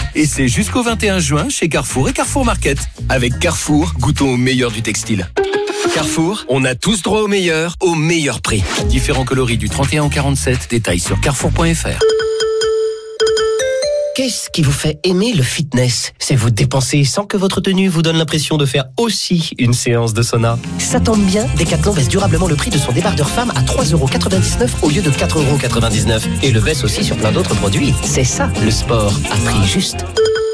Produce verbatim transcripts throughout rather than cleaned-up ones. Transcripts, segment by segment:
Et c'est jusqu'au vingt et un juin chez Carrefour et Carrefour Market. Avec Carrefour, goûtons au meilleur du textile. Carrefour, on a tous droit au meilleur, au meilleur prix. Différents coloris du trente et un au quarante-sept, détails sur carrefour point f r. Qu'est-ce qui vous fait aimer le fitness ? C'est vous dépenser sans que votre tenue vous donne l'impression de faire aussi une séance de sauna. Ça tombe bien, Decathlon baisse durablement le prix de son débardeur femme à trois euros quatre-vingt-dix-neuf au lieu de quatre euros quatre-vingt-dix-neuf. Et le baisse aussi sur plein d'autres produits. C'est ça, le sport, à prix juste.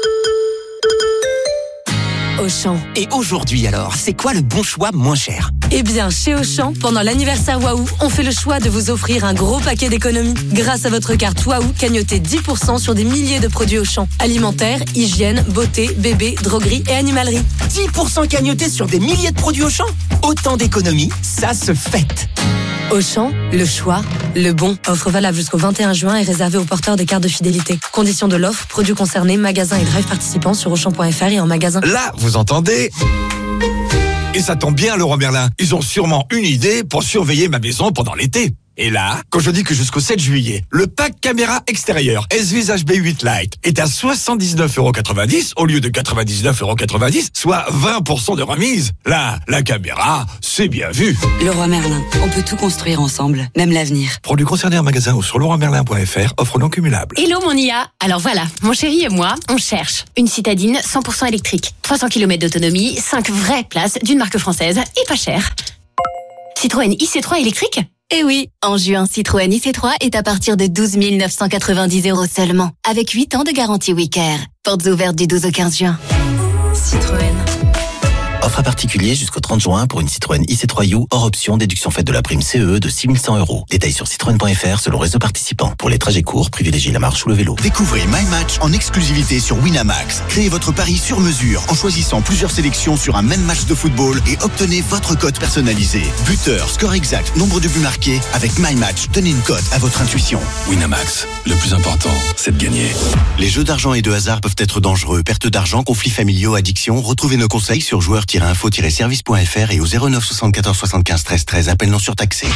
Auchan. Et aujourd'hui alors, c'est quoi le bon choix moins cher ? Eh bien, chez Auchan, pendant l'anniversaire Waouh, on fait le choix de vous offrir un gros paquet d'économies. Grâce à votre carte Waouh, cagnotez dix pour cent sur des milliers de produits Auchan. Alimentaire, hygiène, beauté, bébé, droguerie et animalerie. dix pour cent cagnotés sur des milliers de produits Auchan ? Autant d'économies, ça se fête. Auchan, le choix, le bon. Offre valable jusqu'au vingt et un juin et réservée aux porteurs des cartes de fidélité. Conditions de l'offre, produits concernés, magasins et drive participants sur auchan point f r et en magasin. Là, vous entendez ? Et ça tombe bien, Leroy Merlin. Ils ont sûrement une idée pour surveiller ma maison pendant l'été. Et là, quand je dis que jusqu'au sept juillet, le pack caméra extérieure S-Vis H B huit Lite est à soixante-dix-neuf euros quatre-vingt-dix au lieu de quatre-vingt-dix-neuf euros quatre-vingt-dix, soit vingt pour cent de remise. Là, la caméra, c'est bien vu. Leroy Merlin, on peut tout construire ensemble, même l'avenir. Produits concernés en magasin ou sur leroy merlin point f r, offre non cumulable. Hello mon I A. Alors voilà, mon chéri et moi, on cherche une citadine cent pour cent électrique, trois cents kilomètres d'autonomie, cinq vraies places d'une marque française et pas cher. Citroën I C trois électrique ? Eh oui, en juin, Citroën I C trois est à partir de douze mille neuf cent quatre-vingt-dix euros seulement, avec huit ans de garantie WeCare. Portes ouvertes du douze au quinze juin. Citroën. Offre à particulier jusqu'au trente juin pour une Citroën I C trois U hors option déduction faite de la prime C E E de six mille cent euros. Détails sur citroën point f r selon réseau participant. Pour les trajets courts, privilégiez la marche ou le vélo. Découvrez My Match en exclusivité sur Winamax. Créez votre pari sur mesure en choisissant plusieurs sélections sur un même match de football et obtenez votre cote personnalisée. Buteur, score exact, nombre de buts marqués. Avec My Match, donnez une cote à votre intuition. Winamax, le plus important, c'est de gagner. Les jeux d'argent et de hasard peuvent être dangereux. Perte d'argent, conflits familiaux, addiction. Retrouvez nos conseils sur joueurs tiret info tiret service point f r et au zéro neuf soixante-quatorze soixante-quinze treize treize. Appel non surtaxé.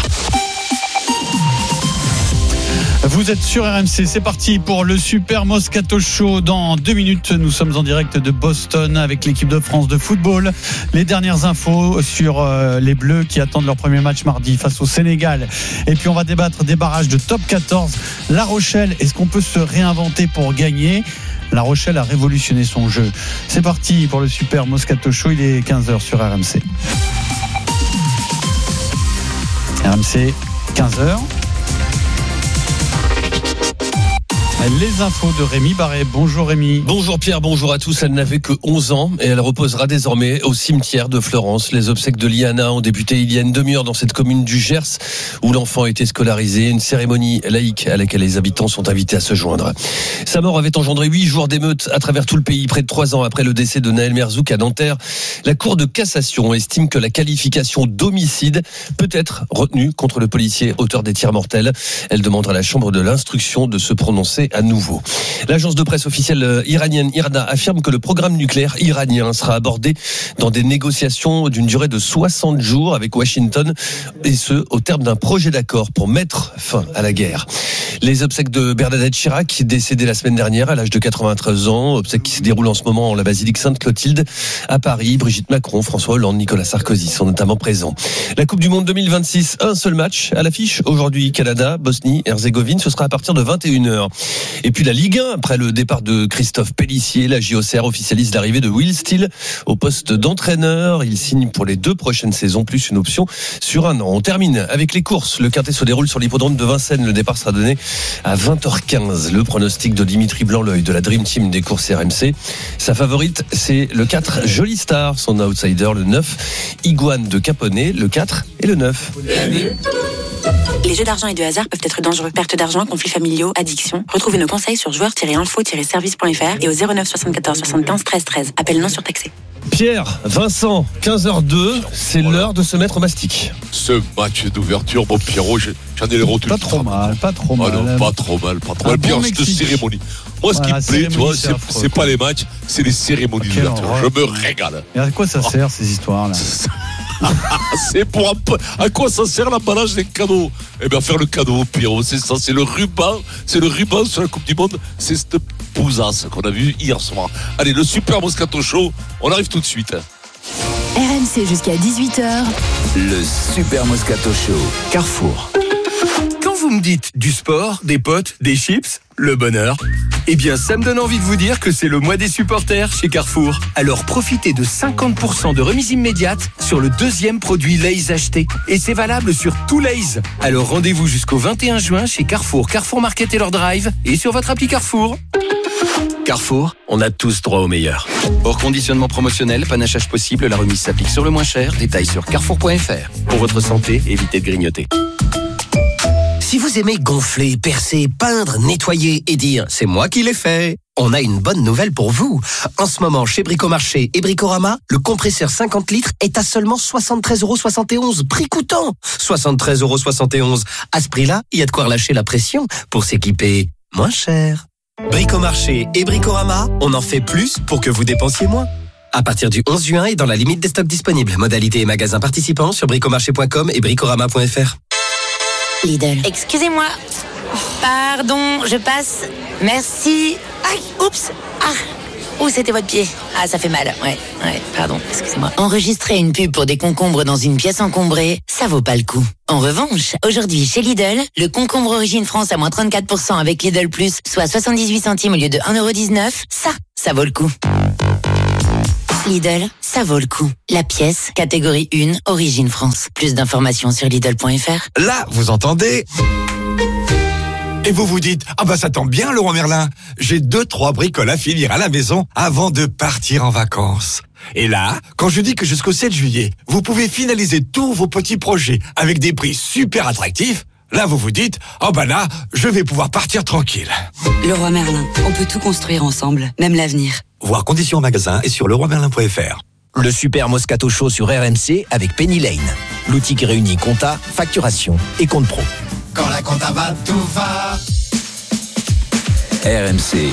Vous êtes sur R M C, c'est parti pour le Super Moscato Show. Dans deux minutes, nous sommes en direct de Boston avec l'équipe de France de football. Les dernières infos sur euh, les Bleus qui attendent leur premier match mardi face au Sénégal. Et puis on va débattre des barrages de top quatorze. La Rochelle, est-ce qu'on peut se réinventer pour gagner ? La Rochelle a révolutionné son jeu. C'est parti pour le Super Moscato Show, il est quinze heures sur R M C. R M C, quinze heures. Les infos de Rémi Barret. Bonjour Rémi. Bonjour Pierre, bonjour à tous. Elle n'avait que onze ans et elle reposera désormais au cimetière de Florence. Les obsèques de Liana ont débuté il y a une demi-heure dans cette commune du Gers où l'enfant a été scolarisé. Une cérémonie laïque à laquelle les habitants sont invités à se joindre. Sa mort avait engendré huit jours d'émeutes à travers tout le pays. Près de trois ans après le décès de Naël Merzouk à Nanterre, la Cour de cassation estime que la qualification d'homicide peut être retenue contre le policier auteur des tirs mortels. Elle demandera à la Chambre de l'instruction de se prononcer à nouveau. L'agence de presse officielle iranienne IRNA affirme que le programme nucléaire iranien sera abordé dans des négociations d'une durée de soixante jours avec Washington, et ce, au terme d'un projet d'accord pour mettre fin à la guerre. Les obsèques de Bernadette Chirac, décédée la semaine dernière à l'âge de quatre-vingt-treize ans, obsèques qui se déroulent en ce moment en la basilique Sainte-Clotilde à Paris. Brigitte Macron, François Hollande, Nicolas Sarkozy sont notamment présents. La Coupe du Monde deux mille vingt-six, un seul match à l'affiche aujourd'hui, Canada, Bosnie-Herzégovine, ce sera à partir de vingt et une heures. Et puis la Ligue un, après le départ de Christophe Pélissier, la J O C R officialise l'arrivée de Will Steele au poste d'entraîneur. Il signe pour les deux prochaines saisons, plus une option sur un an. On termine avec les courses. Le quintet se déroule sur l'hippodrome de Vincennes. Le départ sera donné à vingt heures quinze. Le pronostic de Dimitri Blanc-L'œil de la Dream Team des courses R M C. Sa favorite, c'est le quatre, Jolie Star. Son outsider, le neuf, Iguane de Caponnet, le quatre et le neuf. Les jeux d'argent et de hasard peuvent être dangereux. Perte d'argent, conflits familiaux, addiction. Retrouvez nos conseils sur joueurs tiret info tiret service point f r et au zéro neuf soixante-quatorze soixante-quinze treize treize. Appel non surtaxé. Pierre, Vincent, quinze heures deux, c'est voilà. L'heure de se mettre au mastic. Ce match d'ouverture, mon Pierrot, j'en ai les retours. Pas trop mal, pas trop mal. Ah non, pas trop mal, pas trop mal. Pierre, cette cérémonie. Moi, ce voilà, qui me plaît, tu vois, c'est, c'est pas les matchs, c'est les cérémonies d'ouverture. Je me régale. Et à quoi ça sert, ces histoires-là? C'est pour un peu. À quoi ça sert l'emballage des cadeaux? Eh bien, faire le cadeau, Pierrot, c'est ça, c'est le ruban, c'est le ruban sur la Coupe du Monde, c'est cette bousasse qu'on a vu hier soir. Allez, le Super Moscato Show, on arrive tout de suite. R M C jusqu'à dix-huit heures. Le Super Moscato Show. Carrefour. Quand vous me dites du sport, des potes, des chips, le bonheur, eh bien ça me donne envie de vous dire que c'est le mois des supporters chez Carrefour. Alors profitez de cinquante pour cent de remise immédiate sur le deuxième produit Lay's acheté. Et c'est valable sur tout Lay's. Alors rendez-vous jusqu'au vingt et un juin chez Carrefour, Carrefour Market et leur drive et sur votre appli Carrefour. Carrefour, on a tous droit au meilleur. Hors conditionnement promotionnel, panachage possible, la remise s'applique sur le moins cher. Détails sur carrefour point f r. Pour votre santé, évitez de grignoter. Si vous aimez gonfler, percer, peindre, nettoyer et dire « c'est moi qui l'ai fait », on a une bonne nouvelle pour vous. En ce moment, chez Bricomarché et Bricorama, le compresseur cinquante litres est à seulement soixante-treize euros soixante et onze, prix coûtant. soixante-treize euros soixante et onze. À ce prix-là, il y a de quoi relâcher la pression pour s'équiper moins cher. Bricomarché et Bricorama, on en fait plus pour que vous dépensiez moins. À partir du onze juin et dans la limite des stocks disponibles. Modalités et magasins participants sur bricomarché point com et bricorama point f r. Lidl. Excusez-moi. Pardon, je passe. Merci. Aïe, oups. Ah. Où c'était votre pied? Ah, ça fait mal. Ouais, ouais, pardon, excusez-moi. Enregistrer une pub pour des concombres dans une pièce encombrée, ça vaut pas le coup. En revanche, aujourd'hui, chez Lidl, le concombre Origine France à moins trente-quatre pour cent avec Lidl Plus, soit soixante-dix-huit centimes au lieu de un euro dix-neuf, ça, ça vaut le coup. Lidl, ça vaut le coup. La pièce, catégorie un, Origine France. Plus d'informations sur Lidl point f r. Là, vous entendez? Et vous vous dites, ah bah ça tombe bien Laurent Merlin, j'ai deux, trois bricoles à finir à la maison avant de partir en vacances. Et là, quand je dis que jusqu'au sept juillet, vous pouvez finaliser tous vos petits projets avec des prix super attractifs, là vous vous dites, oh bah là, je vais pouvoir partir tranquille. Leroy Merlin, on peut tout construire ensemble, même l'avenir. Voir conditions en magasin et sur leroy merlin point f r. Le Super Moscato Show sur R M C avec Penny Lane. L'outil qui réunit compta, facturation et compte pro. Quand la compta va, tout va. R M C.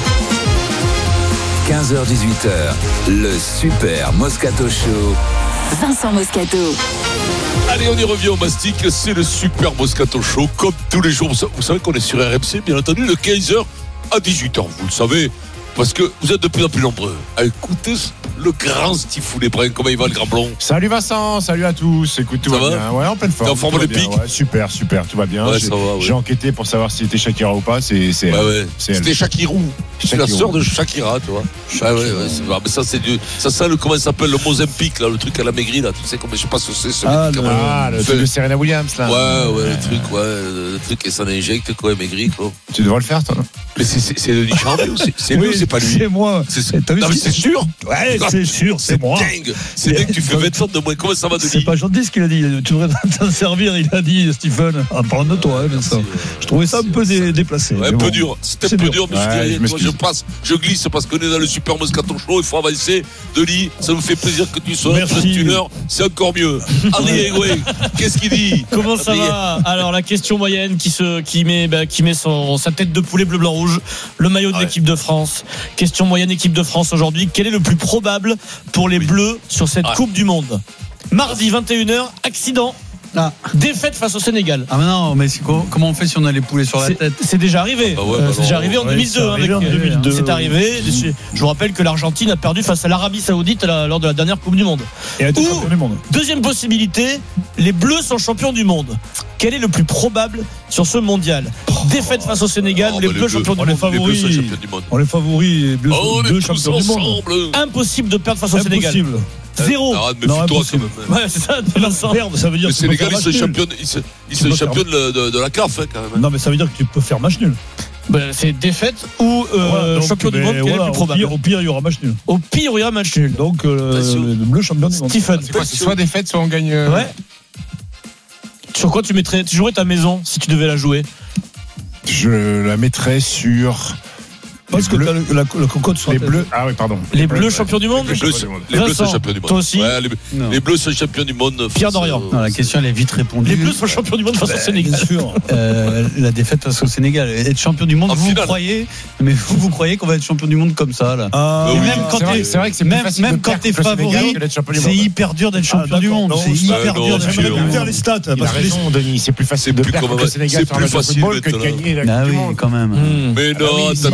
quinze heures dix-huit heures. Le Super Moscato Show. Vincent Moscato. Allez, on y revient au mastic, c'est le Super Moscato Show, comme tous les jours. Vous savez qu'on est sur R M C, bien entendu, de quinze heures à dix-huit heures, vous le savez, parce que vous êtes de plus en plus nombreux à écouter le grand Stifou les Brins. Comment il va, le grand blond? Salut Vincent, salut à tous. Écoute, tout ça va, va bien. Ouais, en pleine forme. T'es en forme olympique? Ouais, super, super, tout va bien. Ouais, j'ai, ça va, ouais. j'ai enquêté pour savoir si c'était Shakira ou pas. C'est, c'est, ouais, ouais. c'est C'était Shakirou. C'est la sœur de Shakira, tu vois. Ah ouais, ouais, c'est, ah, mais ça, c'est du, ça sent le, comment ça s'appelle, le Mozambique, là, le truc à la maigrie, là. Tu sais, comme, je sais pas ce que c'est, ce ah, le, ah, le truc de Serena Williams, là. Ouais, ouais, ouais, le truc, ouais, le truc, et ça injecte, quoi, maigri, quoi. Tu devrais le faire, toi. Mais c'est, c'est, c'est Denis Charvet ou c'est, c'est oui, lui ou c'est pas lui? C'est moi. C'est, c'est, non, mais c'est sûr? Ouais, c'est sûr, c'est, c'est moi. Dingue. C'est dingue, tu fais vingt ans de moins. Comment ça va, Denis? C'est pas gentil ce qu'il a dit. Tu devrais t'en servir, il a dit, Stephen. En parlant de toi, hein, ça. Je trouvais ça un peu dé- déplacé. Ouais, un bon. peu dur. C'était un peu dur, mais je dis, je passe, je glisse parce qu'on est dans le Super Moscato Show. Il faut avancer. Denis, ça nous fait plaisir que tu sois là. Une heure, c'est encore mieux. Adrien Gouin, qu'est-ce qu'il dit? Comment ça Adrien va? Alors, la question moyenne qui, se, qui met, bah, qui met son, sa tête de poulet bleu, blanc, rouge, le maillot de ouais. l'équipe de France. Question moyenne équipe de France aujourd'hui. Quel est le plus probable pour les oui. Bleus sur cette ouais. Coupe du Monde? Mardi, vingt et une heures, accident. Ah. Défaite face au Sénégal. Ah mais non, mais c'est quoi, comment on fait si on a les poulets sur la c'est, tête? C'est déjà arrivé. Ah ouais, bah euh, c'est déjà arrivé en ouais, deux mille deux. Hein, avec, en deux mille deux. C'est arrivé. Je vous rappelle que l'Argentine a perdu face à l'Arabie Saoudite la, lors de la dernière Coupe du Monde. Et a été champion du monde. Deuxième possibilité, les Bleus sont champions du monde. Quel est le plus probable sur ce mondial? Défaite face au Sénégal, oh, les Bleus champions du monde. On les favoris, les Bleus champions du monde. Impossible de perdre face au Sénégal. Impossible. Zéro. Arrête, méfie-toi quand même. Ouais, c'est ça, Vincent. Perdre, ça veut dire que le Sénégal, ils sont champions, ils sont champions de, de, de la C A F, hein, quand même. Non, mais ça veut dire que tu peux faire match nul. Ben, c'est défaite ou euh, voilà, donc, champion du monde, quel voilà, est le plus probable? Au pire, il y aura match nul. Au pire, il y aura match nul. Donc, euh, le bleu champion du monde. Stephen. C'est quoi? C'est soit défaite, soit on gagne. Euh... Ouais. Sur quoi tu mettrais, tu jouerais ta maison si tu devais la jouer? Je la mettrais sur. Parce que la, la, la cocotte sur les bleus. Ah oui, pardon. Les, les bleus, bleus champions du monde. Les bleus, les bleus sont champions du monde. Toi aussi. Ouais, les, les bleus sont champions du monde. Pierre Dorian. Non, la question elle est vite répondue. Les bleus sont champions du monde face bah, au Sénégal. Bien sûr. euh, la défaite face au Sénégal. Être champion du monde, en vous, vous croyez, mais vous vous croyez qu'on va être champion du monde comme ça là. Ah, oui, même quand t'es, c'est vrai que c'est même, même quand t'es favori, c'est hyper dur d'être champion du monde. C'est hyper dur d'être champion du monde. Faire les stats. Il a raison, Denis. C'est plus facile de perdre contre le Sénégal sur un match de football que de gagner la Coupe du monde. Quand même. Mais non, t'as tous les mecs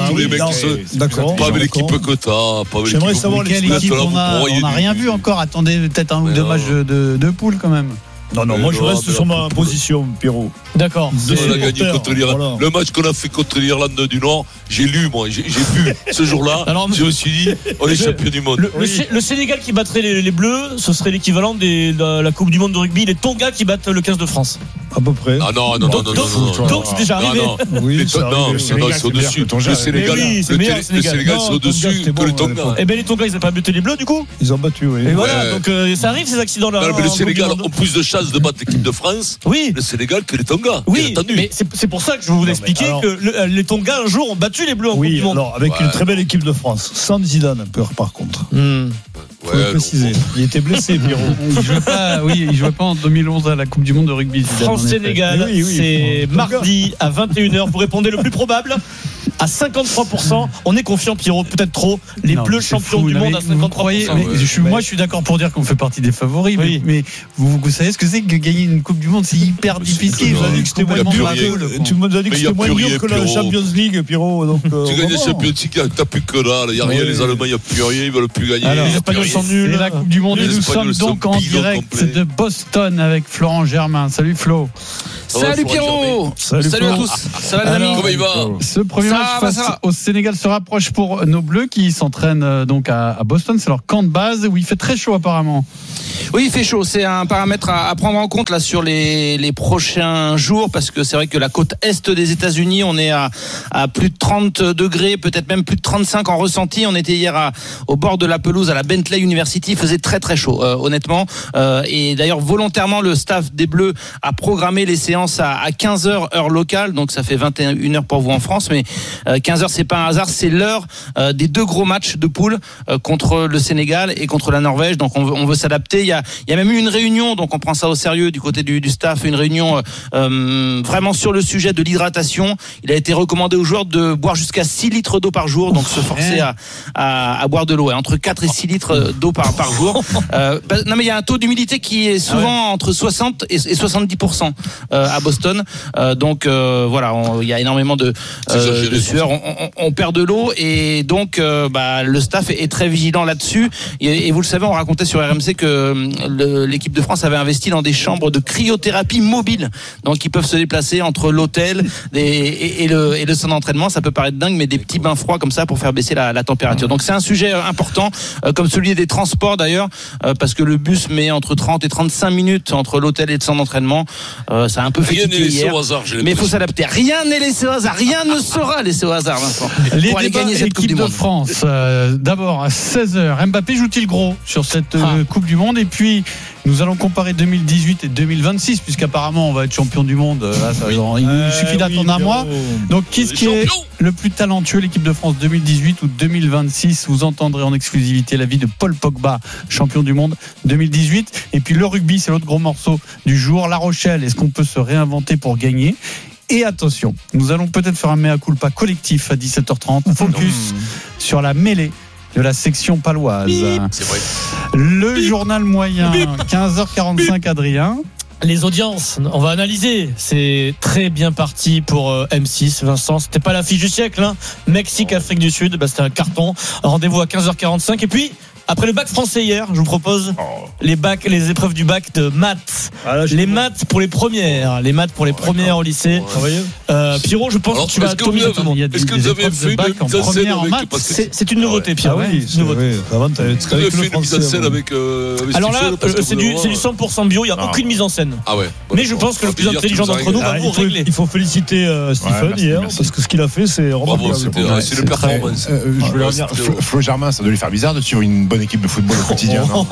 D'accord. Pas avec l'équipe que t'as. Pas avec J'aimerais l'équipe savoir que Quelle t'as, équipe là, on vous a broyez On n'a du- rien vu encore. Attendez, peut-être un ou deux non. matchs de, de, de poule quand même. Non, non, Mais moi je non, reste mais sur la ma position, Pierrot. D'accord. On a gagné supporters, contre l'Irlande. voilà. Le match qu'on a fait contre l'Irlande du Nord, j'ai lu, moi, j'ai, j'ai vu ce jour-là. Alors, je me suis dit, on est champion du monde. Le, le Sé- le Sénégal qui battrait les, les Bleus, ce serait l'équivalent de la, la Coupe du Monde de rugby. Les Tonga qui battent le quinze de France. À peu près. Ah non, non, non, Donc- non, donc- non, non. donc c'est déjà Non, arrivé. non. Oui, Les c'est Ton- arrivé. non, Le c'est Sénégal, non, c'est c'est meilleur au-dessus. que Tonga. Le Sénégal, Mais oui, c'est le meilleur, Té- le Sénégal. le Sénégal, Non, c'est Tonga, au-dessus c'était que bon, le ouais, Tonga. ouais. Eh ben les Tonga, ils n'ont pas buté les Bleus du coup. Ils ont battu, oui. Et voilà, Ouais. donc euh, ça arrive ces accidents-là. Non, mais le en Coupe Sénégal du Monde. ont plus de chances de battre l'équipe de France, Oui. le Sénégal, que les Tonga. Oui, bien entendu. mais c'est c'est pour ça que je vais vous mais expliquer alors- que le- euh, les Tonga un jour ont battu les Bleus en Coupe Oui, du Monde. alors avec Ouais. une très belle équipe de France, sans Zidane, peur par contre. Hmm. Faut le Ouais, préciser. non, Il était blessé, Pierrot. Il jouait pas, oui, il jouait pas en deux mille onze à la Coupe du Monde de rugby. Zidane, en effet. France-Sénégal, Oui, oui, c'est Tonga. mardi à vingt et une heures. Vous répondez le plus probable à cinquante-trois pour cent. On est confiant, Pierrot, peut-être trop. Les Non, Bleus c'est champions fou, du non, monde mais à vous cinquante-trois pour croyez- cent. mais ouais. je suis- Moi, je suis d'accord pour dire qu'on fait partie des favoris, Oui. mais, mais vous, vous savez ce que c'est que gagner une Coupe du Monde, c'est hyper difficile. Tu nous as dit que c'était moins Complètement dur pas que- cool. Tu nous as dit que Mais y a c'était moins plus dur rien, que la Pierrot. Champions League, Pierrot. Donc, euh, Tu gagnes la vraiment. Champions League, t'as plus que dalle. Il n'y a rien, Oui. les Allemands, il n'y a plus rien, ils veulent plus gagner. Alors, Il y les a plus Espagnols rien. sont nuls. C'est la Coupe du Monde Les et nous Espagnols sommes sont donc en bidons direct complets. de Boston avec Florent Germain. Salut Flo. Ça va, Salut Florent Pierrot. Salut, Salut à Flo. tous. Ça va les Alors, amis? Comment il va? Ce premier Ça match va, face ça va. au Sénégal se rapproche pour nos Bleus qui s'entraînent euh, donc à, à Boston. C'est leur camp de base où il fait très chaud apparemment. Oui, il fait chaud. C'est un paramètre à, à prendre en compte là sur les, les prochains jours parce que c'est vrai que la côte est des États-Unis, on est à, à plus de trente degrés, peut-être même plus de trente-cinq en ressenti. On était hier à, au bord de la pelouse à la Bentley University. Il faisait très très chaud, euh, honnêtement. Euh, et d'ailleurs, volontairement, le staff des Bleus a programmé les séances à, à quinze heures heure locale. Donc ça fait vingt et une heures pour vous en France, mais euh, quinze heures c'est pas un hasard. C'est l'heure euh, des deux gros matchs de poule euh, contre le Sénégal et contre la Norvège. Donc on veut, on veut s'adapter. Il y a, il y a même eu une réunion, donc on prend ça au sérieux du côté du, du staff, une réunion euh, vraiment sur le sujet de l'hydratation. Il a été recommandé aux joueurs de boire jusqu'à six litres d'eau par jour, donc se forcer à, à, à boire de l'eau, hein, entre quatre et six litres d'eau par, par jour. Euh, bah, non mais il y a un taux d'humidité qui est souvent entre soixante et soixante-dix pour cent euh, à Boston. Euh, donc euh, voilà, on- il y a énormément de, euh, de sueur, on, on, on perd de l'eau et donc euh, bah, le staff est, est très vigilant là-dessus. Et, et vous le savez, on racontait sur R M C que le, l'équipe de France avait investi dans des chambres de cryothérapie mobiles, donc ils peuvent se déplacer entre l'hôtel et, et, et le, et le centre d'entraînement. Ça peut paraître dingue, mais des petits bains froids comme ça pour faire baisser la, la température. Donc c'est un sujet important, euh, comme celui des transports d'ailleurs, euh, parce que le bus met entre trente et trente-cinq minutes entre l'hôtel et le centre d'entraînement. Euh, ça a un peu fait Rien n'est tiquer laissé hier, au hasard, j'ai mais il faut l'impression. s'adapter. Rien n'est laissé au hasard, rien ne sera laissé au hasard, Vincent. Les pour aller débats gagner cette Coupe équipe du de Monde. France. euh, D'abord à seize heures. Mbappé joue-t-il gros sur cette euh, Ah. Coupe du Monde? Et puis nous allons comparer deux mille dix-huit et deux mille vingt-six puisqu'apparemment on va être champion du monde. euh, Là, ça, il Euh, suffit d'attendre oui, un mois. Pierrot. Donc qui est-ce qui est le plus talentueux, l'équipe de France deux mille dix-huit ou deux mille vingt-six? Vous entendrez en exclusivité l'avis de Paul Pogba, champion du monde deux mille dix-huit. Et puis le rugby, c'est l'autre gros morceau du jour. La Rochelle, est-ce qu'on peut se réinventer pour gagner? Et attention, nous allons peut-être faire un mea culpa collectif à dix-sept heures trente. Focus sur la mêlée de la section paloise. C'est vrai. Le journal moyen, quinze heures quarante-cinq, Adrien. Les audiences, on va analyser. C'est très bien parti pour euh, M six, Vincent. C'était pas l'affiche du siècle, hein. Mexique, Afrique du Sud, bah, c'était un carton. Rendez-vous à quinze heures quarante-cinq. Et puis, après le bac français hier, je vous propose les bacs, les épreuves du bac de maths. Les maths pour les premières, les maths pour les premières au lycée. Euh, Pierrot, je pense Alors, que tu vas est-ce que vous dominer avez- tout le monde. est-ce que vous avez fait une mise en scène avec parce que C'est c'est une nouveauté, Pierrot. Ah oui, Une nouveauté. Avant, t'avais Est-ce que vous avez fait une mise en scène avec euh, avec Alors là, Stéphane, parce euh, que c'est vous du, devez c'est du voir- cent pour cent bio, il n'y a Ah. aucune mise en scène. Ah ouais. Bon, Mais je d'accord. pense que le Ça plus veut dire intelligent que vous d'entre nous va Ah, vous il, faut, régler. il faut féliciter euh, Stephen merci, hier merci. parce que ce qu'il a fait c'est remarquable. c'était- Ouais, ouais, c'est une très- performance. Euh, je voulais Ah, revenir. c'était- Flo, Flo Germain, ça doit lui faire bizarre de suivre une bonne équipe de football au quotidien. Non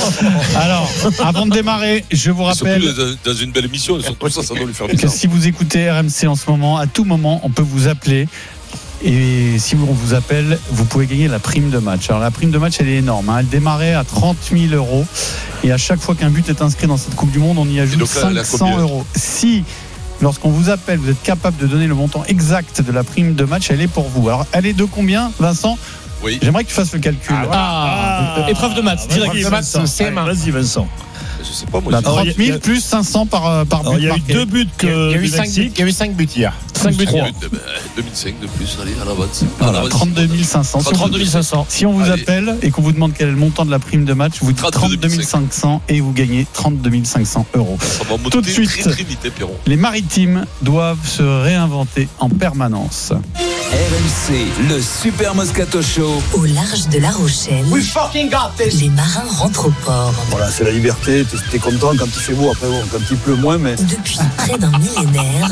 Alors, avant de démarrer, je vous Surtout rappelle dans- dans une belle émission, surtout ça, ça doit lui faire que bizarre. si vous écoutez R M C en ce moment, à tout moment, on peut vous appeler. Et si on vous appelle, vous pouvez gagner la prime de match. Alors la prime de match, elle est énorme, hein. Elle démarrait à trente mille euros. Et à chaque fois qu'un but est inscrit dans cette Coupe du Monde, on y ajoute donc là, elle a cinq combien cents euros. Si, lorsqu'on vous appelle, vous êtes capable de donner le montant exact de la prime de match, elle est pour vous. Alors elle est de combien, Vincent? Oui. J'aimerais que tu fasses le calcul. Ah, épreuve de maths, direct. Vas-y, Vincent. C M un. Vas-y, Vincent. Je sais pas, moi. Bah, j'ai- Alors, trente il y mille a- plus cinq cents par, euh, par but Alors, il y a eu marqué. deux buts Il y a que eu du cinq buts- Mexique. il y a eu cinq buts hier. cinq buts. deux mille cinq de plus, allez, à l'avance. Voilà, trente-deux mille cinq cents. trente-deux mille cinq cents. Si on vous Allez. appelle et qu'on vous demande quel est le montant de la prime de match, vous dites trente-deux mille cinq cents et vous gagnez trente-deux mille cinq cents euros. Ça va monter Tout de suite, très très vite, hein, Pierrot. les maritimes doivent se réinventer en permanence. R M C, le Super Moscato Show. Au large de La Rochelle, les marins rentrent au port. Voilà, c'est la liberté, t'es, t'es content quand il fait beau, après bon, quand il pleut moins, mais... Depuis près d'un millénaire,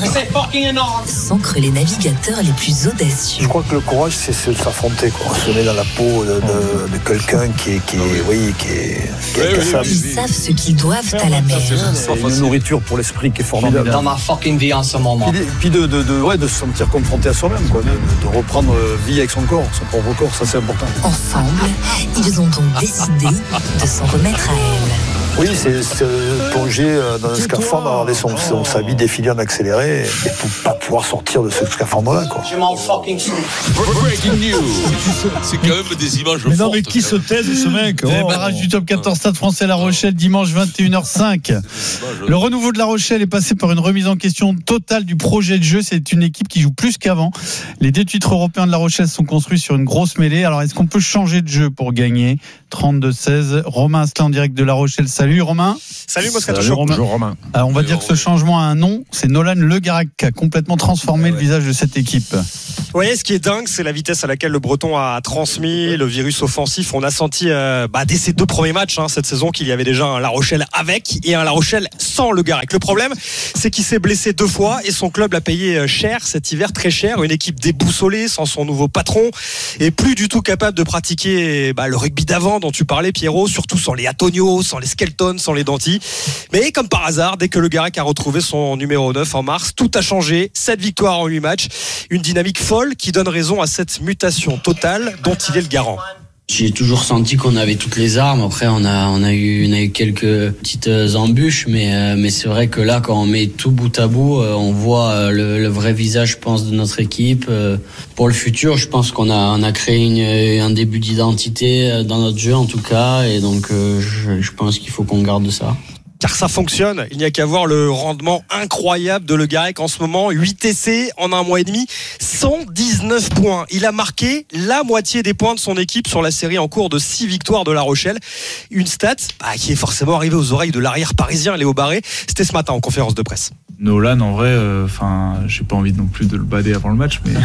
s'ancrent les navigateurs les plus audacieux. Je crois que le courage, c'est, c'est de s'affronter, quoi. Se met dans la peau de, de, de quelqu'un qui est, qui est, oui, qui est, qui est incassable. Ils savent ce qu'ils doivent à la mer. C'est une nourriture pour l'esprit qui est formidable. Dans ma fucking vie en ce moment. Puis, puis de, de, de, ouais, de se sentir confronté à soi-même, quoi. De, de reprendre vie avec son corps, son propre corps, ça c'est important. Ensemble, ils ont donc décidé de s'en remettre à elle. Oui, c'est, c'est plonger dans un scaphandre, avoir des son, son s'habille défilé en accéléré et pour pas pouvoir sortir de ce scaphandre-là, quoi. Je m'en fucking fous. Breaking news. C'est quand même des images Mais non, fortes, mais qui se taise, ce mec? Les Oh. barrages du top quatorze Stade Français La Rochelle dimanche vingt et une heures cinq. Le renouveau de La Rochelle est passé par une remise en question totale du projet de jeu. C'est une équipe qui joue plus qu'avant. Les deux titres européens de La Rochelle sont construits sur une grosse mêlée. Alors est-ce qu'on peut changer de jeu pour gagner? Trente-deux seize. Romain Asselin en direct de La Rochelle. Salut Romain. Salut Moscato Salut, Show. Romain. Bonjour Romain. Alors, on va dire que ce changement a un nom. C'est Nolan Le Garec qui a complètement transformé le visage de cette équipe. Oui, ce qui est dingue, c'est la vitesse à laquelle le Breton a transmis le virus offensif. On a senti euh, bah, dès ses deux premiers matchs hein, cette saison qu'il y avait déjà un La Rochelle avec et un La Rochelle sans Le Garec. Le problème, c'est qu'il s'est blessé deux fois et son club l'a payé cher cet hiver, très cher. Une équipe déboussolée sans son nouveau patron et plus du tout capable de pratiquer bah, le rugby d'avant dont tu parlais, Pierrot, surtout sans les Antonio, sans les Skelton, sans les Danty. Mais comme par hasard, dès que Le Garec a retrouvé son numéro neuf en mars, tout a changé. sept victoires en huit matchs, une dynamique folle qui donne raison à cette mutation totale dont il est le garant. J'ai toujours senti qu'on avait toutes les armes. Après, on a, on a eu, on a eu quelques petites embûches, mais, euh, mais c'est vrai que là, quand on met tout bout à bout, euh, on voit euh, le, le vrai visage, je pense, de notre équipe. Euh, pour le futur, je pense qu'on a, on a créé une, un début d'identité dans notre jeu, en tout cas, et donc euh, je, je pense qu'il faut qu'on garde ça. Car ça fonctionne, il n'y a qu'à voir le rendement incroyable de Le Garec en ce moment, huit essais en un mois et demi, cent dix-neuf points. Il a marqué la moitié des points de son équipe sur la série en cours de six victoires de La Rochelle. Une stat bah, qui est forcément arrivée aux oreilles de l'arrière parisien Léo Barré. C'était ce matin en conférence de presse. Nolan, en vrai, enfin, euh, j'ai pas envie non plus de le bader avant le match, mais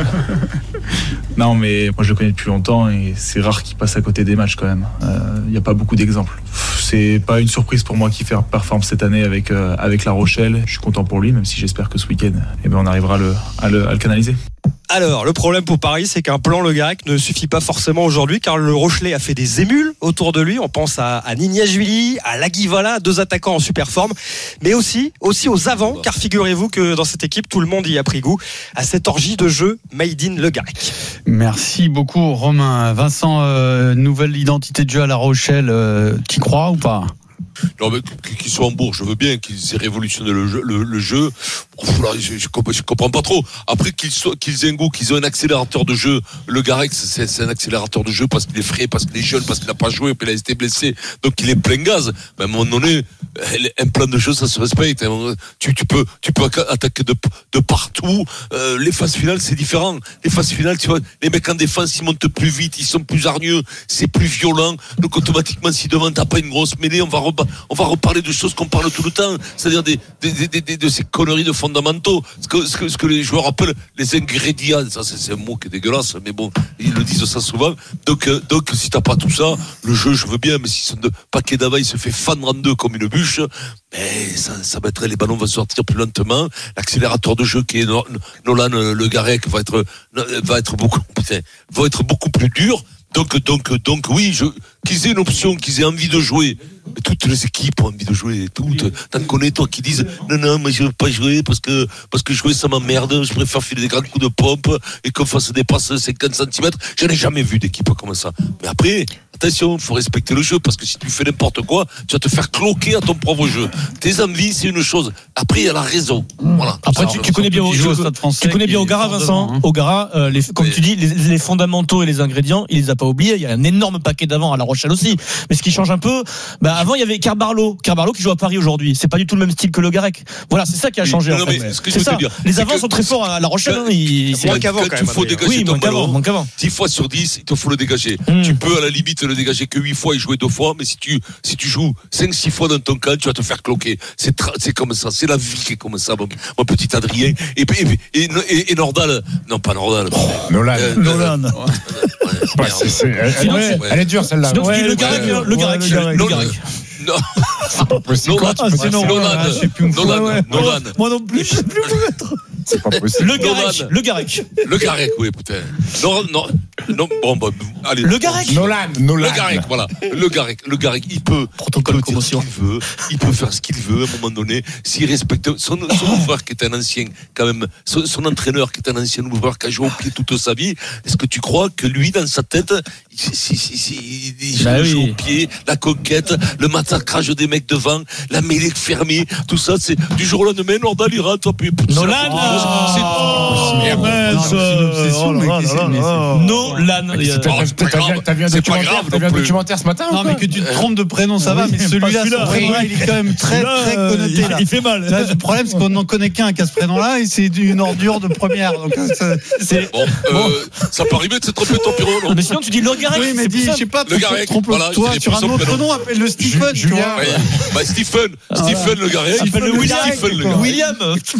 non, mais moi je le connais depuis longtemps et c'est rare qu'il passe à côté des matchs quand même. Il euh, n'y a pas beaucoup d'exemples. C'est pas une surprise pour moi qu'il fait performe cette année avec euh, avec La Rochelle. Je suis content pour lui, même si j'espère que ce week-end, eh ben, on arrivera à le, à le, à le canaliser. Alors, le problème pour Paris, c'est qu'un plan Le Garec ne suffit pas forcément aujourd'hui, car le Rochelais a fait des émules autour de lui. On pense à, à Nignashvili, à Laguivala, deux attaquants en super forme, mais aussi, aussi aux avants, car figurez-vous que dans cette équipe, tout le monde y a pris goût à cette orgie de jeu made in Le Garec. Merci beaucoup Romain. Vincent, euh, nouvelle identité de jeu à La Rochelle, euh, t'y crois ou pas? Non, mais qu'ils soient en bourg, je veux bien qu'ils aient révolutionné le jeu. Le, le jeu. Ouf, là, je, je, je comprends pas trop. Après qu'ils soient, qu'ils aient un goût, qu'ils ont un accélérateur de jeu. Le Garec, c'est, c'est un accélérateur de jeu parce qu'il est frais, parce qu'il est jeune, parce qu'il n'a pas joué, puis il a été blessé, donc il est plein gaz. Mais à un moment donné, un plan de jeu, ça se respecte. Tu, tu peux, tu peux attaquer de, de partout. Euh, les phases finales, c'est différent. Les phases finales, tu vois, les mecs en défense, ils montent plus vite, ils sont plus hargneux, c'est plus violent. Donc automatiquement, si devant t'as pas une grosse mêlée, on va rebattre. On va reparler de choses qu'on parle tout le temps, c'est-à-dire des, des, des, des, de ces conneries de fondamentaux, ce que, ce que, ce que les joueurs appellent les ingrédients. Ça, c'est, c'est un mot qui est dégueulasse, mais bon, ils le disent ça souvent. Donc, euh, donc si t'as pas tout ça, le jeu, je veux bien, mais si son paquet d'avant, il se fait fendre en deux comme une bûche, mais ça, ça mettrait, les ballons vont sortir plus lentement. L'accélérateur de jeu qui est Nolan Le Garec va être, va être beaucoup, va être beaucoup plus dur. Donc, donc, donc, oui, je, qu'ils aient une option, qu'ils aient envie de jouer. Mais toutes les équipes ont envie de jouer, toutes. T'en connais, toi, qui disent, non, non, mais je veux pas jouer parce que, parce que jouer, ça m'emmerde. Je préfère filer des grands coups de pompe et qu'on fasse des passes cinquante centimètres. J'en ai jamais vu d'équipe comme ça. Mais après, attention, il faut respecter le jeu, parce que si tu fais n'importe quoi, tu vas te faire cloquer à ton propre jeu. Tes envies, c'est une chose. Après, il y a la raison. Voilà. Après, tu, tu connais bien, tu, tu connais bien O'Gara, Vincent. Hein. O'Gara, euh, les, comme mais... tu dis, les, les fondamentaux et les ingrédients, il les a pas oubliés. Il y a un énorme paquet d'avant à La Rochelle aussi. Mais ce qui change un peu, bah, avant, il y avait Carbarlo. Carbarlo qui joue à Paris aujourd'hui. C'est pas du tout le même style que Le Garec. Voilà, c'est ça qui a changé. Non, en fait. Mais ce que c'est je veux ça. te dire, les avants sont très forts à La Rochelle. Hein, il, c'est moins qu'avant, quand même. Il faut dégager oui, ton ballon. dix fois sur dix, il te faut le dégager. Mm. Tu peux, à la limite, le dégager que huit fois et jouer deux fois, mais si tu, si tu joues cinq six fois dans ton camp, tu vas te faire cloquer. C'est, tra- c'est comme ça. C'est la vie qui est comme ça, mon, mon petit Adrien. Et, et, et, et, et Nordal, non, pas Nordal. Oh, Nolan. Euh, Nolan. Euh, ouais, c'est, c'est, elle, sinon, ouais, c'est, elle est dure, celle-là. Sinon, ouais, le Garec, le Garec, le Garec. Non. C'est pas possible. Nolan, ah, c'est Nolan, Nolan, Nolan. Moi non plus, je sais plus où mettre. C'est pas possible. Le Garec, le Garec. Le Garec, oui, putain. Non, non, non, bon, bon, allez. Le Garec. Nolan, Nolan. Le Garec, voilà. Le Garec, le Garec, il peut, protocole il peut dire ce qu'il veut, il peut faire ce qu'il veut à un moment donné, s'il respecte son, son ouvreur qui est un ancien, quand même, son, son entraîneur qui est un ancien ouvreur qui a joué au pied toute sa vie. Est-ce que tu crois que lui, dans sa tête, si, si, si, si, il joue bah oui. au pied, la conquête, le massacrage des mecs devant, la mêlée fermée, tout ça, c'est du jour au lendemain, Nordal, il rentre, puis Nolan, c'est Nolan. T'as vu un documentaire ce matin? Non, mais que tu te trompes de prénom, ça va, mais celui-là, son prénom, il est quand même très, très connoté. Il fait mal. Le problème, c'est qu'on n'en connaît qu'un qui a ce prénom-là, et c'est une ordure de première. Donc, c'est. Bon, ça peut arriver de se tromper ton Pierrot, non? Mais sinon, tu dis Le Garec. Oui, mais dis, je sais pas, trompe-toi sur un autre nom, appelle le Stephen. Julien. Bah, Stephen. Stephen Le Garec. Appelle le William. William.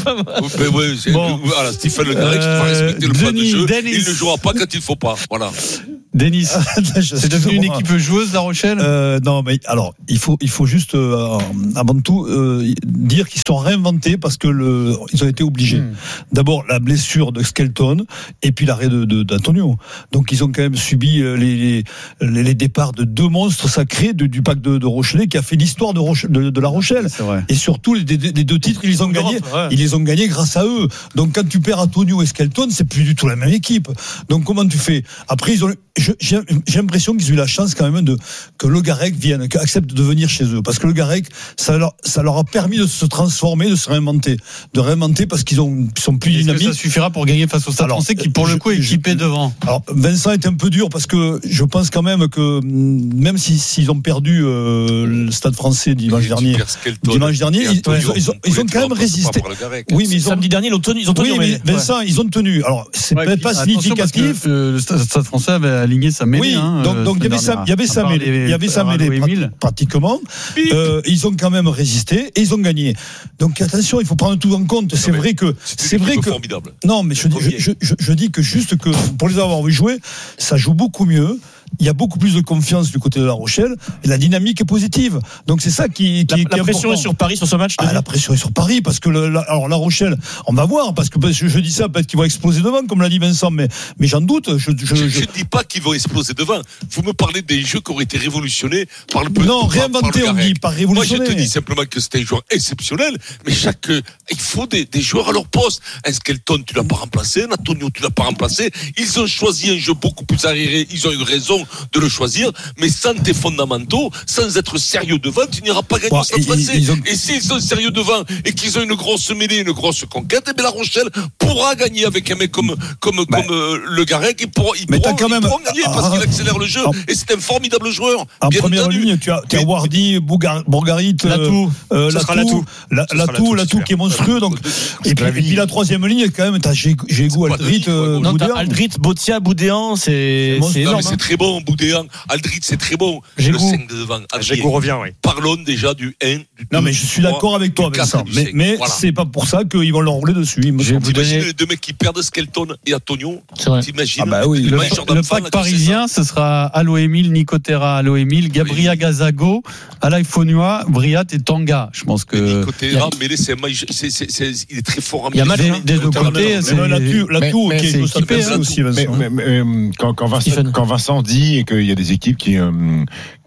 Bon. Voilà, Stephen Le Garec, il faut respecter le plan de jeu. Il ne jouera pas quand il ne faut pas. Voilà. Denis, c'est devenu une équipe joueuse, La Rochelle. euh, Non, mais alors il faut il faut juste euh, avant tout euh, dire qu'ils sont réinventés parce que le ils ont été obligés. Mmh. D'abord la blessure de Skelton et puis l'arrêt de, de d'Antonio. Donc ils ont quand même subi les les, les départs de deux monstres sacrés de, du pack de, de Rochelet qui a fait l'histoire de, Roche, de, de La Rochelle. Et surtout les, les deux titres ils les ont gagnés. Ouais. Ils les ont gagnés grâce à eux. Donc quand tu perds Antonio et Skelton, c'est plus du tout la même équipe. Donc comment tu fais? Après ils ont Je, j'ai, j'ai l'impression qu'ils ont eu la chance quand même de que Le Garec vienne, accepte de venir chez eux, parce que Le Garec, ça leur, ça leur a permis de se transformer, de se réinventer, de réinventer parce qu'ils ont, ils sont plus Est-ce dynamiques. Que ça suffira pour gagner face au Stade alors, Français qui pour je, le coup est équipé je, devant. Alors Vincent est un peu dur parce que je pense quand même que même si s'ils ont perdu euh, le Stade Français dimanche dernier, dimanche dernier, ils, ils, ils, ils ont, ils ont quand même résisté. Oui, mais ils ont, samedi dernier, ils ont tenu. Ils ont tenu oui, mais Vincent, ouais. ils ont tenu. Alors c'est ouais, peut-être pas significatif. Que le Stade Français avait aligné sa mêlée. Oui, hein, donc, donc il y avait ça, il y avait ça mêlée, il y avait ça mêlée prat- pratiquement. Euh, ils ont quand même résisté et ils ont gagné. Donc attention, il faut prendre tout en compte. C'est non, vrai que c'est vrai que formidable. Non, mais je, je, je, je, je dis que juste que pour les avoir vu jouer, ça joue beaucoup mieux. Il y a beaucoup plus de confiance du côté de La Rochelle et la dynamique est positive. Donc c'est ça qui, qui, la, qui la est pression important. est sur Paris sur ce match. Ah, la pression est sur Paris parce que le, la, alors La Rochelle, on va voir parce que je, je dis ça peut-être qu'ils vont exploser devant comme l'a dit Vincent, mais mais j'en doute. Je je, je, je ne dis pas qu'ils vont exploser devant. Vous me parlez des jeux qui auraient été révolutionnés par le non réinventés on dit pas révolutionné. Moi je te dis simplement que c'était un joueur exceptionnel, mais chaque il faut des, des joueurs à leur poste. Un Skelton tu l'as pas remplacé, un Antonio tu l'as pas remplacé. Ils ont choisi un jeu beaucoup plus arriéré. Ils ont eu raison de le choisir. Mais sans tes fondamentaux, sans être sérieux devant, tu n'iras pas gagner au Stade Français. Ont... Et s'ils sont sérieux devant et qu'ils ont une grosse mêlée, une grosse conquête, et bien La Rochelle pourra gagner avec un mec comme comme bah, comme euh, Le Garec. Ils pourront, ils pourront, ils même... pourront gagner ah, parce qu'il accélère le jeu. Ah, et c'est un formidable joueur. En bien première entendu. ligne, tu as, tu as Wardy, Bourgarit, Latou, euh, Latou, Latou, Latou qui est monstrueux. Donc et puis, et puis la troisième ligne, quand même, t'as Gégou, Aldrit, Aldrit, Botia, Boudéan, c'est énorme. C'est très bon, Boudéan. Aldrit, c'est très bon. Le cinq de devant. Gégou revient, oui. Parlons déjà du un, du deux. Non, mais je suis d'accord avec toi, Vincent. Mais, mais voilà. C'est pas pour ça qu'ils vont leur rouler dessus. T'imagines donner... les deux mecs qui perdent Skelton et Antonio? T'imagines? Ah bah oui. Le, le pack parisien, ce sera Alo Emile, Nicotera, Alo Emile, Gabriel Gazago, Alain Fonua, Briat et Tanga. Je pense que. Nicotera, mais c'est un match, il est très fort en Il y a match des deux côtés. L'atout qui est équipé aussi, Vincent. Quand Vincent dit qu'il y a des équipes qui